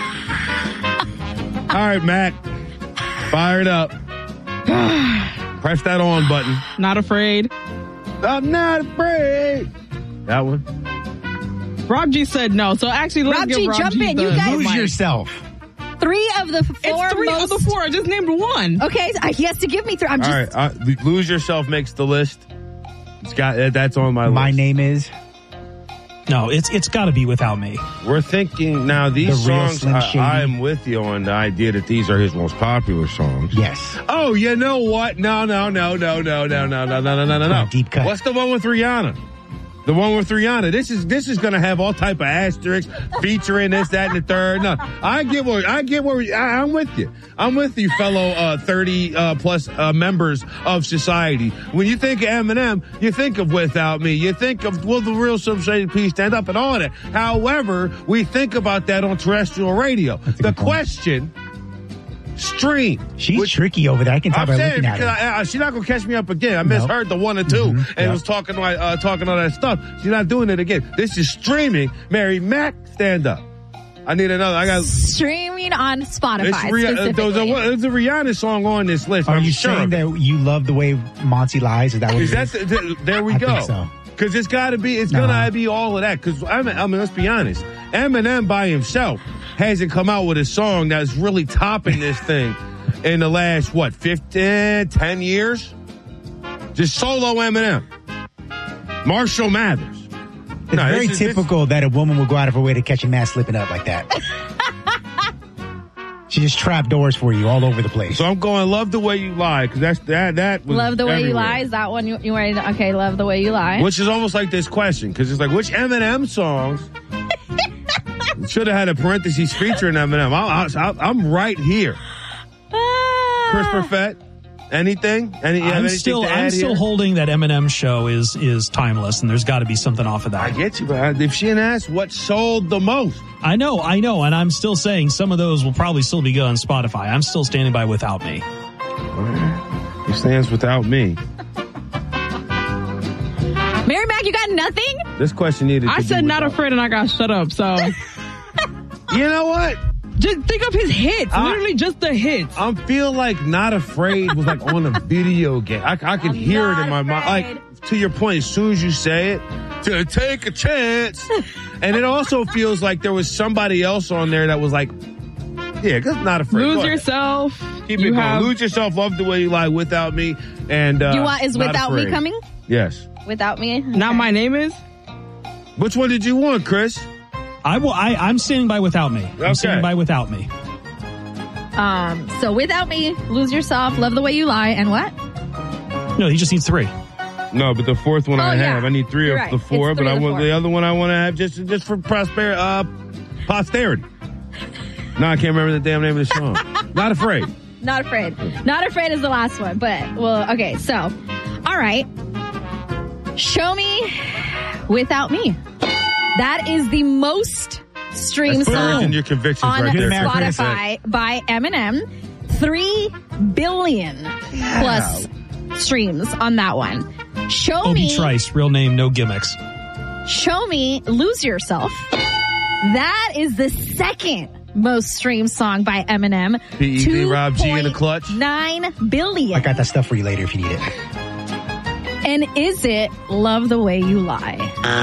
Speaker 17: All right, Matt. Fire it up. Press that on button.
Speaker 10: Not afraid.
Speaker 17: I'm not afraid. That one.
Speaker 10: Rob G said no. So actually, let's
Speaker 16: Rob
Speaker 10: give
Speaker 16: G,
Speaker 10: Rob
Speaker 16: jump
Speaker 10: G
Speaker 16: in.
Speaker 10: the
Speaker 16: You guys-
Speaker 10: mic.
Speaker 16: Lose
Speaker 11: yourself.
Speaker 16: Three of the four
Speaker 10: It's three
Speaker 16: most...
Speaker 10: of the four. I just named one.
Speaker 16: Okay, so he has to give me three. I'm
Speaker 17: All
Speaker 16: just...
Speaker 17: right. Uh, Lose Yourself makes the list. It's got uh, That's on my list.
Speaker 11: My name is.
Speaker 2: No, it's it's got to be Without Me.
Speaker 17: We're thinking now these
Speaker 11: The real
Speaker 17: songs,
Speaker 11: Slim
Speaker 17: I,
Speaker 11: Shady.
Speaker 17: I'm with you on the idea that these are his most popular songs.
Speaker 11: Yes.
Speaker 17: Oh, you know what? No, no, no, no, no, no, no, no, no, no, no, no, no.
Speaker 11: Deep cut.
Speaker 17: What's the one with Rihanna? The one with Rihanna. This is this is gonna have all type of asterisks featuring this, that, and the third. No, I get where I get where I, I'm with you. I'm with you, fellow uh, thirty uh, plus uh, members of society. When you think of Eminem, you think of Without Me. You think of Will the Real Slim Shady Please Stand Up and all that. However, we think about that on terrestrial radio. The question. Stream.
Speaker 11: She's
Speaker 17: Which-
Speaker 11: tricky over there. I can tell
Speaker 17: I'm
Speaker 11: by
Speaker 17: saying
Speaker 11: looking at
Speaker 17: because
Speaker 11: her.
Speaker 17: I, I, she's not gonna catch me up again. I misheard the one or 2
Speaker 11: Mhm.
Speaker 17: and
Speaker 11: Yeah.
Speaker 17: was talking like uh, talking all that stuff. She's not doing it again. This is streaming. Mary Mac, stand up. I need another. I got.
Speaker 16: Streaming on Spotify
Speaker 17: It's Rih- uh,
Speaker 16: specifically.
Speaker 17: there's, a, there's a Rihanna song on this list.
Speaker 11: Are
Speaker 17: I'm
Speaker 11: you
Speaker 17: sure
Speaker 11: saying
Speaker 17: of it.
Speaker 11: that you love the way Monty lies? Is that what
Speaker 17: Is
Speaker 11: it
Speaker 17: that
Speaker 11: is?
Speaker 17: the, the, there we
Speaker 11: I
Speaker 17: go.
Speaker 11: think so.
Speaker 17: Because it's got to be. It's gonna
Speaker 11: Uh-huh.
Speaker 17: be all of that. Because I mean, I mean, let's be honest. Eminem by himself hasn't come out with a song that's really topping this thing in the last what fifteen, ten years. Just solo Eminem. Marshall Mathers.
Speaker 11: It's
Speaker 17: No,
Speaker 11: very
Speaker 17: this is- this-
Speaker 11: typical that a woman will go out of her way to catch a man slipping up like that. She just trap doors for you all over the place.
Speaker 17: So I'm going. Love the way you lie because that's that. That was
Speaker 16: Love the way you
Speaker 17: everywhere.
Speaker 16: lie. Is that one you, you ready? To, okay, love the way you lie.
Speaker 17: Which is almost like this question, because it's like, which Eminem songs should have had a parentheses featuring Eminem? I, I, I'm right here. Chris Perfett, anything? Any, you have
Speaker 2: I'm
Speaker 17: anything
Speaker 2: still
Speaker 17: to
Speaker 2: I'm
Speaker 17: add
Speaker 2: still
Speaker 17: here?
Speaker 2: holding that Eminem show is is timeless, and there's got to be something off of that.
Speaker 17: I get you, but if she asked what sold the most,
Speaker 2: I know, I know, and I'm still saying some of those will probably still be good on Spotify. I'm still standing by Without Me.
Speaker 17: he stands Without Me.
Speaker 16: Mary Mac, you got nothing?
Speaker 17: This question needed.
Speaker 10: I
Speaker 17: to
Speaker 10: said
Speaker 17: be
Speaker 10: not
Speaker 17: without.
Speaker 10: afraid and I got shut up. So
Speaker 17: You know what?
Speaker 10: just think of his hits.
Speaker 17: I-
Speaker 10: Literally just the hits.
Speaker 17: I feel like Not Afraid was like on a video game. I, I can hear it in my mind. Like, to your point, as soon as you say it, to take a chance. And it also feels like there was somebody else on there that was like, yeah, because Not Afraid. Go
Speaker 10: Lose
Speaker 17: ahead.
Speaker 10: yourself.
Speaker 17: Keep
Speaker 10: you
Speaker 17: it going.
Speaker 10: have
Speaker 17: Lose Yourself, Love the Way You Lie, Without Me, and uh,
Speaker 16: you want is
Speaker 17: Not
Speaker 16: Without Me
Speaker 17: Afraid.
Speaker 16: coming?
Speaker 17: Yes.
Speaker 16: Without Me?
Speaker 10: Now My Name Is?
Speaker 17: Which one did you want, Chris?
Speaker 2: I will. I, I'm standing by Without Me. I'm
Speaker 17: Okay.
Speaker 2: standing by Without Me.
Speaker 16: Um, so Without Me, Lose Yourself, Love the Way You Lie, and what?
Speaker 2: No, he just needs three.
Speaker 17: No, but the fourth one
Speaker 16: Oh,
Speaker 17: I
Speaker 16: yeah.
Speaker 17: have. I need three
Speaker 16: You're
Speaker 17: of
Speaker 16: right.
Speaker 17: the four,
Speaker 16: It's
Speaker 17: but
Speaker 16: three
Speaker 17: I
Speaker 16: of the
Speaker 17: want
Speaker 16: four.
Speaker 17: the other one I want to have just just for prosper uh posterity. No, I can't remember the damn name of the song. Not Afraid.
Speaker 16: Not Afraid. Not Afraid is the last one, but, well, okay, so, all right. Show Me Without Me. That is the most stream
Speaker 17: That's
Speaker 16: song
Speaker 17: purging your convictions
Speaker 16: on
Speaker 17: right there.
Speaker 16: Spotify by Eminem. Three billion plus streams on that one. Show
Speaker 2: Obi
Speaker 16: me,
Speaker 2: Trice, real name, no gimmicks.
Speaker 16: show me, Lose Yourself. That is the second most streamed song by Eminem.
Speaker 17: P E D Rob G in the clutch.
Speaker 16: Nine billion.
Speaker 11: I got that stuff for you later if you need it.
Speaker 16: And is it Love the Way You Lie?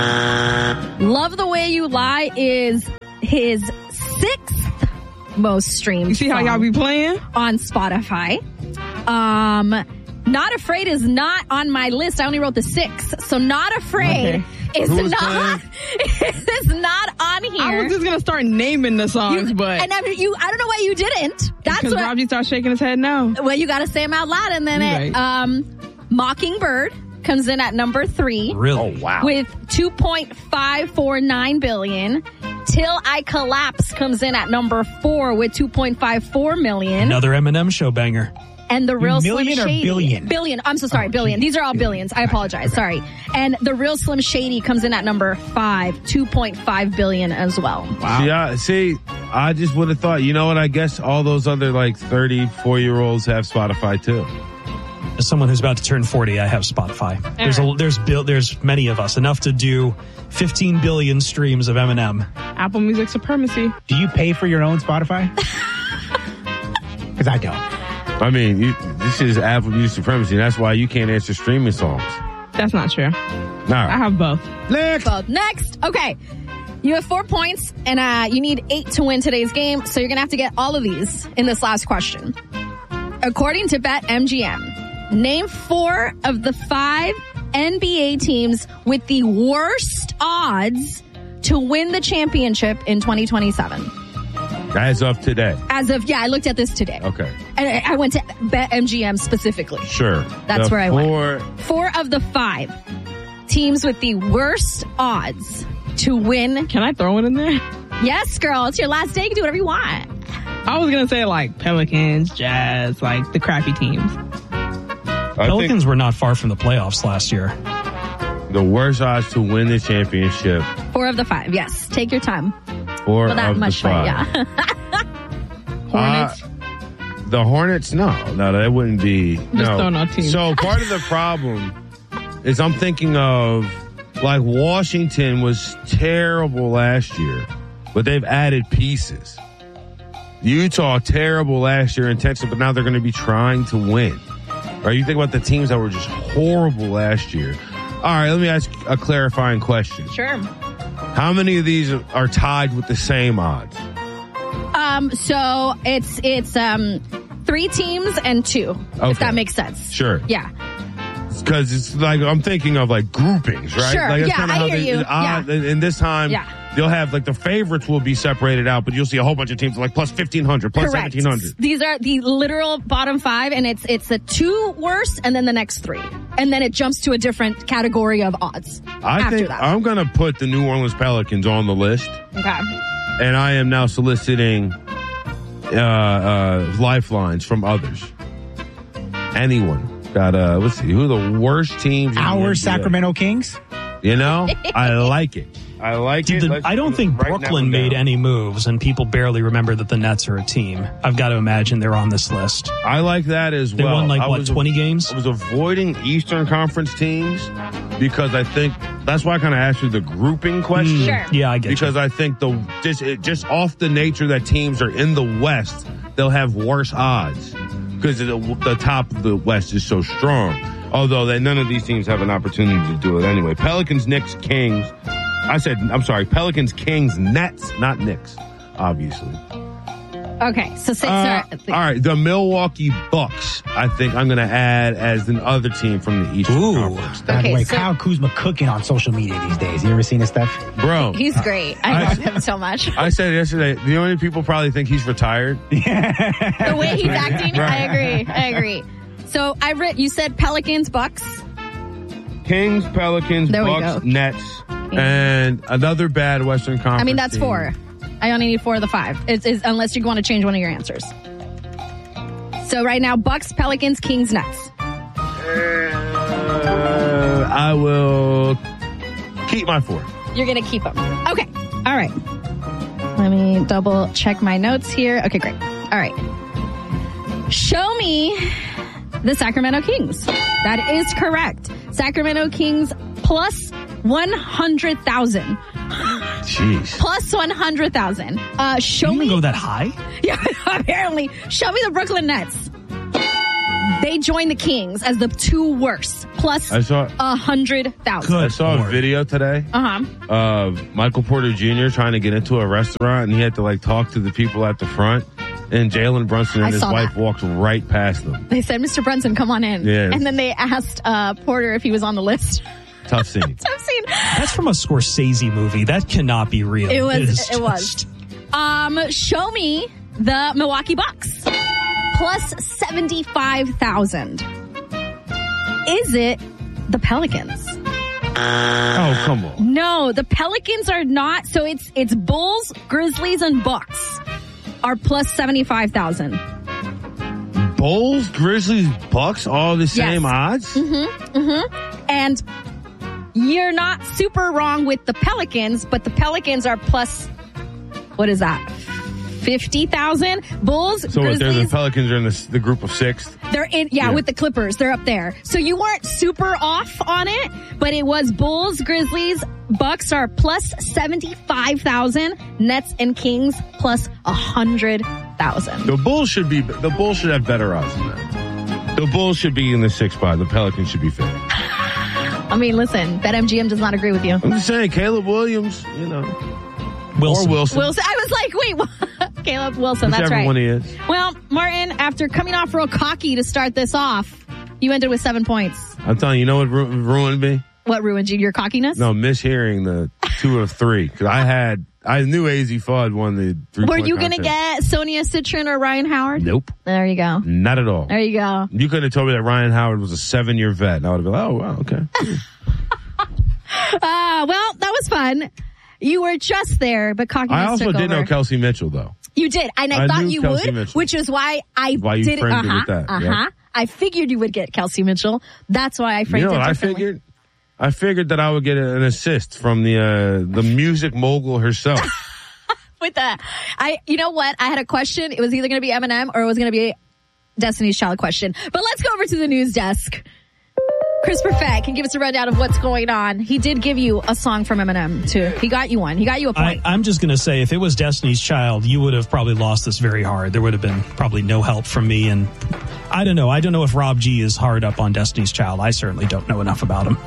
Speaker 16: Love the Way You Lie is his sixth most streamed.
Speaker 10: You see how y'all be playing?
Speaker 16: On Spotify. Um, Not Afraid is not on my list. I only wrote the six. So Not Afraid
Speaker 10: Okay.
Speaker 16: is
Speaker 10: Who's
Speaker 16: not is not on here.
Speaker 10: I was just gonna start naming the songs,
Speaker 16: You-
Speaker 10: but
Speaker 16: and I, you, I don't know why you didn't. That's
Speaker 10: because
Speaker 16: what.
Speaker 10: Robbie starts shaking his head now.
Speaker 16: Well, you got to say them out loud, and then
Speaker 10: You're
Speaker 16: it,
Speaker 10: right.
Speaker 16: um, Mockingbird comes in at number three.
Speaker 2: Really?
Speaker 17: Oh, wow.
Speaker 16: With two point five four nine billion. Till I Collapse comes in at number four with two point five four million.
Speaker 2: Another Eminem show banger.
Speaker 16: And the real
Speaker 11: Million
Speaker 16: Slim
Speaker 11: or
Speaker 16: Shady.
Speaker 11: billion?
Speaker 16: Billion. I'm so sorry,
Speaker 11: Oh,
Speaker 16: billion.
Speaker 11: geez.
Speaker 16: These are all billions. I apologize. Sorry. And the real Slim Shady comes in at number five, two point five billion as well.
Speaker 17: Wow. Yeah, see, I just would have thought, you know what, I guess all those other like thirty-four year olds have Spotify too.
Speaker 2: As someone who's about to turn forty, I have Spotify. There's a, there's bil- there's many of us, enough to do fifteen billion streams of Eminem.
Speaker 10: Apple Music supremacy.
Speaker 11: Do you pay for your own Spotify? Because I don't.
Speaker 17: I mean, you, this is Apple Music supremacy. That's why you can't answer streaming songs.
Speaker 10: That's not true.
Speaker 17: No.
Speaker 10: I have both.
Speaker 17: Next.
Speaker 16: Both. Next. Okay. You have four points, and uh, you need eight to win today's game, so you're going to have to get all of these in this last question. According to BetMGM, name four of the five N B A teams with the worst odds to win the championship in twenty twenty-seven.
Speaker 17: As of today.
Speaker 16: As of, yeah, I looked at this today.
Speaker 17: Okay.
Speaker 16: And I I went to BetMGM specifically.
Speaker 17: Sure.
Speaker 16: That's
Speaker 17: The
Speaker 16: where I
Speaker 17: four,
Speaker 16: went. Four of the five teams with the worst odds to win.
Speaker 10: Can I throw it in there?
Speaker 16: Yes, girl. It's your last day. You can do whatever you want.
Speaker 10: I was gonna say like Pelicans, Jazz, like the crappy teams.
Speaker 17: I
Speaker 2: Pelicans were not far from the playoffs last year.
Speaker 17: think the worst odds to win the championship.
Speaker 16: Four of the five. Yes. Take your time.
Speaker 17: Four
Speaker 16: Well, that
Speaker 17: of
Speaker 16: much,
Speaker 17: the
Speaker 16: but
Speaker 17: five.
Speaker 16: yeah.
Speaker 10: Hornets.
Speaker 17: Uh, the Hornets, no, no, that wouldn't be. no.
Speaker 10: throwing out teams.
Speaker 17: So part of the problem is I'm thinking of like Washington was terrible last year, but they've added pieces. Utah terrible last year in Texas, but now they're going to be trying to win. Right? You think about the teams that were just horrible last year. All right, let me ask a clarifying question.
Speaker 16: Sure.
Speaker 17: How many of these are tied with the same odds?
Speaker 16: Um, so it's, it's, um, three teams and two,
Speaker 17: Okay.
Speaker 16: if that makes sense.
Speaker 17: Sure.
Speaker 16: Yeah.
Speaker 17: Because it's like, I'm thinking of like groupings, right?
Speaker 16: Sure,
Speaker 17: Like, that's
Speaker 16: yeah,
Speaker 17: kinda
Speaker 16: I
Speaker 17: how
Speaker 16: hear
Speaker 17: they-
Speaker 16: you,
Speaker 17: uh,
Speaker 16: yeah.
Speaker 17: and, and this time,
Speaker 16: Yeah.
Speaker 17: you'll have like the favorites will be separated out, but you'll see a whole bunch of teams like plus fifteen hundred, plus
Speaker 16: Correct.
Speaker 17: seventeen hundred.
Speaker 16: These are the literal bottom five, and it's it's the two worst and then the next three. And then it jumps to a different category of odds
Speaker 17: I
Speaker 16: after
Speaker 17: think
Speaker 16: that.
Speaker 17: I'm going to put the New Orleans Pelicans on the list,
Speaker 16: Okay.
Speaker 17: and I am now soliciting uh, uh, lifelines from others. Anyone got, uh, let's see, who are the worst teams? in the N B A?
Speaker 11: Our Sacramento Kings?
Speaker 17: You know, I like it. I like
Speaker 2: Dude,
Speaker 17: it.
Speaker 2: the,
Speaker 17: Let's
Speaker 2: I don't think
Speaker 17: write that
Speaker 2: Brooklyn
Speaker 17: one
Speaker 2: made
Speaker 17: down.
Speaker 2: any moves, and people barely remember that the Nets are a team. I've got to imagine they're on this list.
Speaker 17: I like that as
Speaker 2: They
Speaker 17: well.
Speaker 2: won, like,
Speaker 17: I
Speaker 2: what,
Speaker 17: was-
Speaker 2: twenty games?
Speaker 17: I was avoiding Eastern Conference teams because I think that's why I kind of asked you the grouping question.
Speaker 2: Mm, Sure. yeah, I get you.
Speaker 17: Because I think the just it, just off the nature that teams are in the West, they'll have worse odds because the, the top of the West is so strong. Although they, none of these teams have an opportunity to do it anyway. Pelicans, Knicks, Kings. I said, I'm sorry, Pelicans, Kings, Nets, not Knicks, obviously.
Speaker 16: Okay. So say,
Speaker 17: Uh,
Speaker 16: sorry.
Speaker 17: all right, the Milwaukee Bucks. I think I'm going to add as another team from the Eastern Conference.
Speaker 11: By
Speaker 16: Okay,
Speaker 11: the way,
Speaker 16: so-
Speaker 11: Kyle Kuzma cooking on social media these days. You ever seen his stuff?
Speaker 17: Bro,
Speaker 16: He's great. I love him so much.
Speaker 17: I said yesterday, the only people probably think he's retired.
Speaker 16: The way he's acting, I
Speaker 17: Right.
Speaker 16: agree. I agree. So I read, you said Pelicans, Bucks.
Speaker 17: Kings, Pelicans,
Speaker 16: There we
Speaker 17: Bucks,
Speaker 16: go.
Speaker 17: Nets, and another bad Western Conference
Speaker 16: I mean, that's
Speaker 17: team.
Speaker 16: four. I only need four of the five. It's, it's, unless you want to change one of your answers. So right now, Bucks, Pelicans, Kings, Nets.
Speaker 17: Uh, I will keep my four.
Speaker 16: You're going to keep them. Okay. All right. Let me double check my notes here. Okay, great. All right. Show me the Sacramento Kings. That is correct. Sacramento Kings plus one hundred thousand.
Speaker 17: Jeez.
Speaker 16: Plus one hundred thousand. Uh, show
Speaker 2: you
Speaker 16: me.
Speaker 2: go that high?
Speaker 16: Yeah, apparently. Show me the Brooklyn Nets. They joined the Kings as the two worst. Plus
Speaker 17: I saw
Speaker 16: one hundred thousand.
Speaker 17: I saw
Speaker 2: Lord.
Speaker 17: a video today
Speaker 16: Uh-huh.
Speaker 17: of Michael Porter Junior trying to get into a restaurant, and he had to like talk to the people at the front. And Jalen Brunson and
Speaker 16: I
Speaker 17: his
Speaker 16: saw
Speaker 17: wife
Speaker 16: that.
Speaker 17: walked right past them.
Speaker 16: They said, Mister Brunson, come on in.
Speaker 17: Yeah.
Speaker 16: And then they asked uh, Porter if he was on the list.
Speaker 17: Tough scene.
Speaker 16: I've seen.
Speaker 2: That's from a Scorsese movie. That cannot be real.
Speaker 16: It was.
Speaker 2: is
Speaker 16: It was.
Speaker 2: just-
Speaker 16: Um, show me the Milwaukee Bucks plus seventy-five thousand. Is it the Pelicans?
Speaker 17: Oh, come on.
Speaker 16: No, the Pelicans are not. So it's it's Bulls, Grizzlies, and Bucks are plus seventy-five thousand.
Speaker 17: Bulls, Grizzlies, Bucks, all the same
Speaker 16: Yes.
Speaker 17: odds?
Speaker 16: Mm-hmm. Mm-hmm. And you're not super wrong with the Pelicans, but the Pelicans are plus, what is that? fifty thousand. Bulls,
Speaker 17: So what, they're the
Speaker 16: Grizzlies,
Speaker 17: Pelicans are in the, the group of sixth?
Speaker 16: they're in, yeah,
Speaker 17: Yeah.
Speaker 16: with the Clippers. They're up there. So you weren't super off on it, but it was Bulls, Grizzlies, Bucks are plus seventy-five thousand. Nets and Kings plus one hundred thousand.
Speaker 17: The Bulls should be, the Bulls should have better odds than that. The Bulls should be in the sixth spot. The Pelicans should be fifth.
Speaker 16: I mean, listen, BetMGM does not agree with you.
Speaker 17: I'm just saying, Caleb Williams, you know.
Speaker 2: Wilson.
Speaker 17: Or Wilson.
Speaker 16: Wilson. I was like, wait, what? Caleb Wilson. That's
Speaker 17: Whichever
Speaker 16: right.
Speaker 17: one he is.
Speaker 16: Well, Martin, after coming off real cocky to start this off, you ended with seven points.
Speaker 17: I'm telling you, you know what ru- ruined me?
Speaker 16: What ruined you? Your cockiness?
Speaker 17: No, mishearing the two of three. Because I had, I knew A Z Fudd won the three
Speaker 16: Were
Speaker 17: point
Speaker 16: you going to
Speaker 17: contest.
Speaker 16: get Sonia Citron or Ryan Howard?
Speaker 17: Nope.
Speaker 16: There you go.
Speaker 17: Not at all.
Speaker 16: There you go.
Speaker 17: You could have told me that Ryan Howard was a seven-year vet, and I would have been like, oh, wow, okay.
Speaker 16: Uh, well, that was fun. You were just there, but cockiness
Speaker 17: I also
Speaker 16: took
Speaker 17: did
Speaker 16: over.
Speaker 17: know Kelsey Mitchell, though.
Speaker 16: You did, and I,
Speaker 17: I
Speaker 16: thought
Speaker 17: knew
Speaker 16: you
Speaker 17: Kelsey
Speaker 16: would,
Speaker 17: Mitchell.
Speaker 16: which is why I
Speaker 17: Why you
Speaker 16: did.
Speaker 17: framed it
Speaker 16: uh-huh,
Speaker 17: with that,
Speaker 16: Uh
Speaker 17: yeah.
Speaker 16: huh. I figured you would get Kelsey Mitchell. That's why I framed
Speaker 17: You know
Speaker 16: it
Speaker 17: what I
Speaker 16: differently.
Speaker 17: figured? I figured that I would get an assist from the uh, the music mogul herself.
Speaker 16: With that, I, you know what? I had a question. It was either going to be Eminem or it was going to be Destiny's Child question. But let's go over to the news desk. Chris Perfett can give us a rundown of what's going on. He did give you a song from Eminem, too. He got you one. He got you a point.
Speaker 2: I, I'm just going to say, if it was Destiny's Child, you would have probably lost this very hard. There would have been probably no help from me. And I don't know. I don't know if Rob G is hard up on Destiny's Child. I certainly don't know enough about him.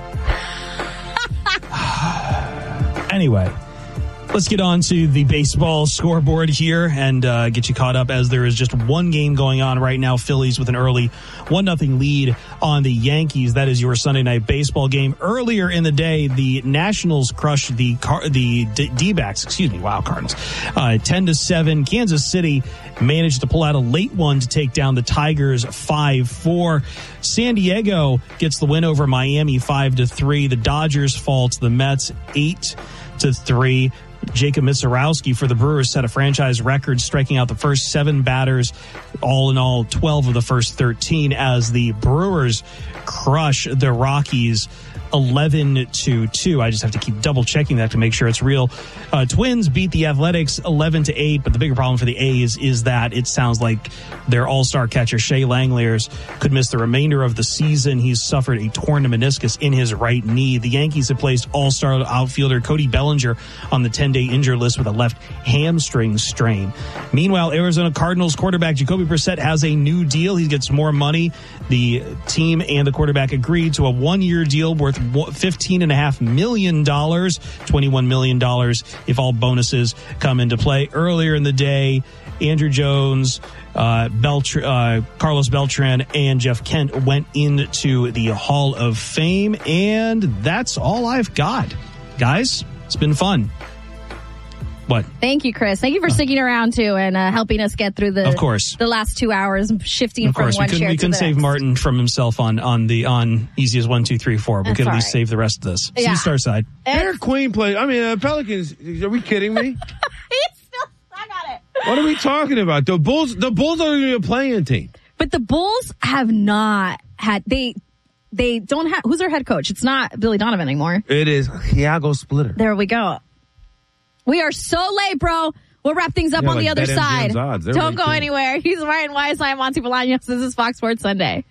Speaker 2: Anyway, let's get on to the baseball scoreboard here and uh, get you caught up, as there is just one game going on right now. Phillies with an early one nothing lead on the Yankees. That is your Sunday night baseball game. Earlier in the day, the Nationals crushed the Car- the D- D-backs, excuse me, wow, Cardinals, uh, ten to seven. Kansas City managed to pull out a late one to take down the Tigers five four. San Diego gets the win over Miami five to three. The Dodgers fall to the Mets eight to three. Jacob Mizorowski for the Brewers set a franchise record, striking out the first seven batters, all in all twelve of the first thirteen, as the Brewers crush the Rockies eleven to two. I just have to keep double checking that to make sure it's real. Uh, Twins beat the Athletics eleven to eight, but the bigger problem for the A's is that it sounds like their all-star catcher Shea Langeliers could miss the remainder of the season. He's suffered a torn meniscus in his right knee. The Yankees have placed all-star outfielder Cody Bellinger on the ten-day injured list with a left hamstring strain. Meanwhile, Arizona Cardinals quarterback Jacoby Brissett has a new deal. He gets more money. The team and the quarterback agreed to a one-year deal worth fifteen point five million dollars, twenty-one million dollars if all bonuses come into play. Earlier in the day, Andrew Jones, uh, Beltr- uh, Carlos Beltran, and Jeff Kent went into the Hall of Fame, and that's all I've got. Guys, it's been fun. What?
Speaker 16: Thank you, Chris. Thank you for sticking around too and uh, helping us get through the
Speaker 2: Of course.
Speaker 16: the last two hours, shifting
Speaker 2: Of
Speaker 16: from
Speaker 2: course, we
Speaker 16: one
Speaker 2: couldn't,
Speaker 16: chair
Speaker 2: we
Speaker 16: to
Speaker 2: couldn't
Speaker 16: the
Speaker 2: save
Speaker 16: next.
Speaker 2: Martin from himself on, on the on easy as one, two, three, four. We
Speaker 16: That's
Speaker 2: could at
Speaker 16: all
Speaker 2: least
Speaker 16: right.
Speaker 2: save the rest of this.
Speaker 16: Yeah.
Speaker 2: See Star Side.
Speaker 17: Dairy Queen play. I mean, uh, Pelicans. Are we kidding me? What are we talking about? The Bulls. The Bulls are going to be a playing team.
Speaker 16: But the Bulls have not had they they don't have who's their head coach? It's not Billy Donovan anymore.
Speaker 17: It is Thiago Splitter.
Speaker 16: There we go. We are so late, bro. We'll wrap things up
Speaker 17: Yeah,
Speaker 16: on
Speaker 17: like
Speaker 16: the other
Speaker 17: BetMGM's
Speaker 16: side.
Speaker 17: odds. They're
Speaker 16: Don't
Speaker 17: really
Speaker 16: go
Speaker 17: cool.
Speaker 16: anywhere. He's Ryan Weiss. I'm Monty Bolaños. This is Fox Sports Sunday.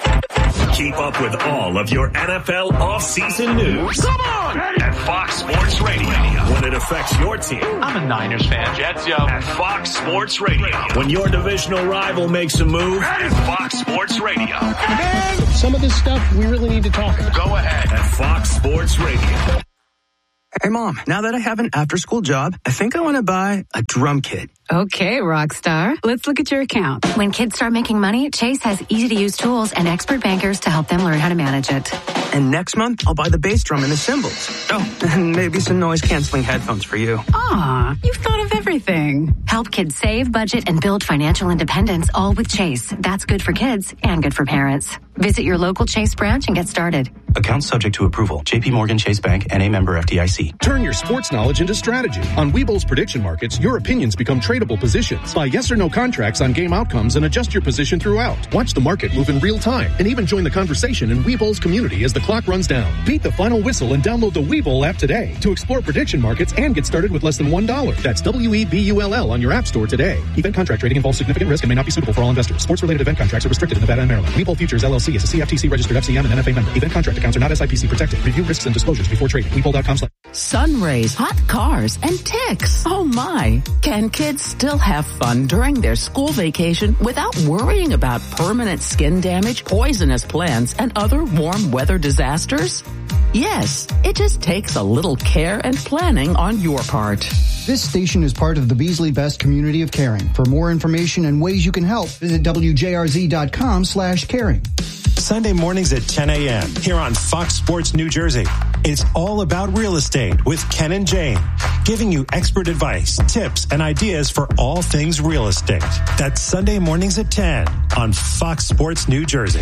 Speaker 14: Keep up with all of your N F L offseason news. Come on! At Fox Sports Radio. When it affects your team.
Speaker 13: I'm a Niners fan. Jets, yo.
Speaker 14: At Fox Sports Radio. When your divisional rival makes a move. At Fox Sports Radio.
Speaker 1: Some of this stuff we really need to talk about.
Speaker 14: Go ahead. At Fox Sports Radio.
Speaker 15: Hey, Mom, now that I have an after-school job, I think I want to buy a drum kit.
Speaker 7: Okay, rock star. Let's look at your account.
Speaker 18: When kids start making money, Chase has easy-to-use tools and expert bankers to help them learn how to manage it.
Speaker 15: And next month, I'll buy the bass drum and the cymbals. Oh, and maybe some noise-canceling headphones for you.
Speaker 7: Aw, you've thought of everything.
Speaker 18: Help kids save, budget, and build financial independence, all with Chase. That's good for kids and good for parents. Visit your local Chase branch and get started.
Speaker 19: Account subject to approval. J P Morgan Chase Bank, N A member F D I C.
Speaker 20: Turn your sports knowledge into strategy. On Webull's prediction markets, your opinions become tradable positions. Buy yes or no contracts on game outcomes and adjust your position throughout. Watch the market move in real time and even join the conversation in Webull's community as the clock runs down. Beat the final whistle and download the Webull app today to explore prediction markets and get started with less than one dollar. That's W E B U L L on your app store today. Event contract trading involves significant risk and may not be suitable for all investors. Sports-related event contracts are restricted in Nevada and Maryland. Webull Futures, L L C is a C F T C registered F C M and N F A member. Event contract accounts are not S I P C protected. Review risks and disclosures before trading. Webull dot com slash
Speaker 21: Sun rays, hot cars, and ticks. Oh my. Can kids still have fun during their school vacation without worrying about permanent skin damage, poisonous plants, and other warm weather disasters? Yes, it just takes a little care and planning on your part.
Speaker 23: This station is part of the Beasley Best community of caring. For more information and ways you can help, visit W J R Z dot com slash caring.
Speaker 24: Sunday mornings at ten a.m. here on Fox Sports New Jersey. It's all about real estate with Ken and Jane, giving you expert advice, tips, and ideas for all things real estate. That's Sunday mornings at ten on Fox Sports New Jersey.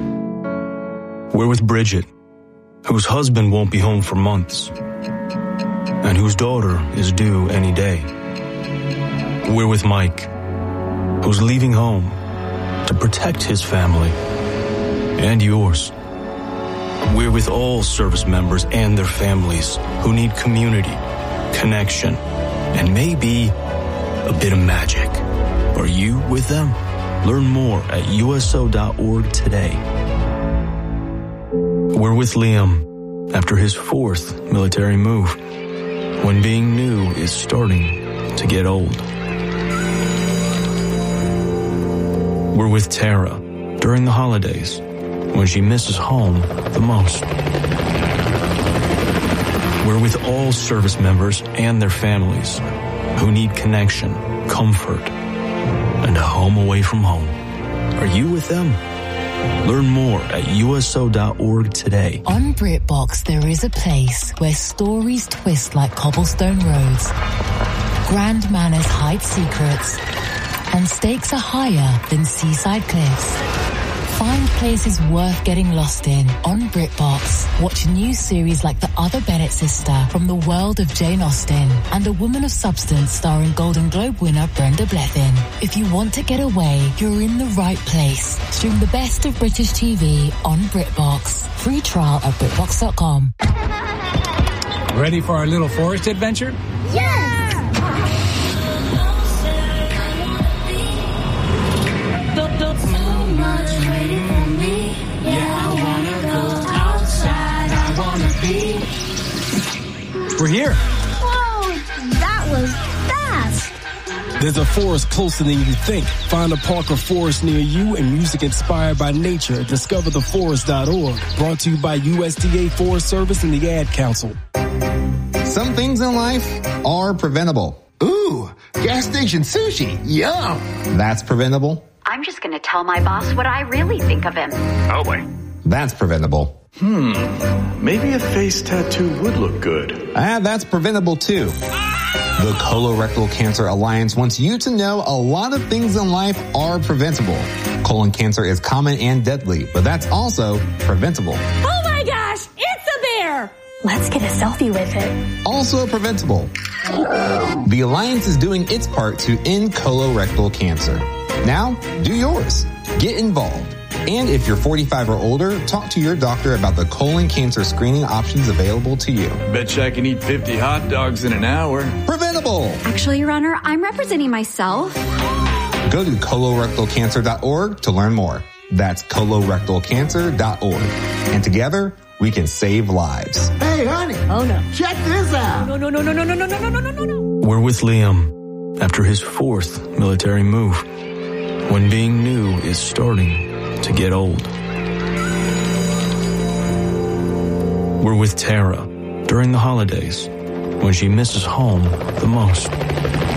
Speaker 29: We're with Bridget, whose husband won't be home for months, and whose daughter is due any day. We're with Mike, who's leaving home to protect his family and yours. We're with all service members and their families who need community, connection, and maybe a bit of magic. Are you with them? Learn more at U S O dot org today. We're with Liam after his fourth military move, when being new is starting to get old. We're with Tara during the holidays, when she misses home the most. We're with all service members and their families who need connection, comfort, and a home away from home. Are you with them? Learn more at U S O dot org today.
Speaker 26: On BritBox, there is a place where stories twist like cobblestone roads, grand manners hide secrets, and stakes are higher than seaside cliffs. Find places worth getting lost in on BritBox. Watch new series like The Other Bennett Sister from the world of Jane Austen and A Woman of Substance starring Golden Globe winner Brenda Blethyn. If you want to get away, you're in the right place. Stream the best of British T V on BritBox. Free trial at BritBox dot com.
Speaker 30: Ready for our little forest adventure?
Speaker 9: Yes!
Speaker 30: We're here.
Speaker 9: Whoa, that was fast.
Speaker 1: There's a forest closer than you think. Find a park or forest near you and music inspired by nature at discover the forest dot org. Brought to you by U S D A Forest Service and the Ad Council.
Speaker 31: Some things in life are preventable. Ooh, gas station sushi. Yum. That's preventable.
Speaker 18: I'm just going to tell my boss what I really think of him.
Speaker 31: Oh, boy. That's preventable.
Speaker 32: Hmm, maybe a face tattoo would look good.
Speaker 31: Ah, that's preventable too. The Colorectal Cancer Alliance wants you to know a lot of things in life are preventable. Colon cancer is common and deadly, but that's also preventable.
Speaker 9: Oh my gosh, it's a bear!
Speaker 18: Let's get a selfie with it.
Speaker 31: Also preventable. The Alliance is doing its part to end colorectal cancer. Now, do yours. Get involved. And if you're forty-five or older, talk to your doctor about the colon cancer screening options available to you.
Speaker 32: Betcha I can eat fifty hot dogs in an hour.
Speaker 31: Preventable!
Speaker 3: Actually, Your Honor, I'm representing myself.
Speaker 31: Go to colorectal cancer dot org to learn more. That's colorectal cancer dot org. And together, we can save lives.
Speaker 4: Hey, honey.
Speaker 16: Oh, no.
Speaker 4: Check this out.
Speaker 16: No, no, no, no, no, no, no, no, no, no, no, no.
Speaker 29: We're with Liam after his fourth military move, when being new is starting to get old. We're with Tara during the holidays, when she misses home the most.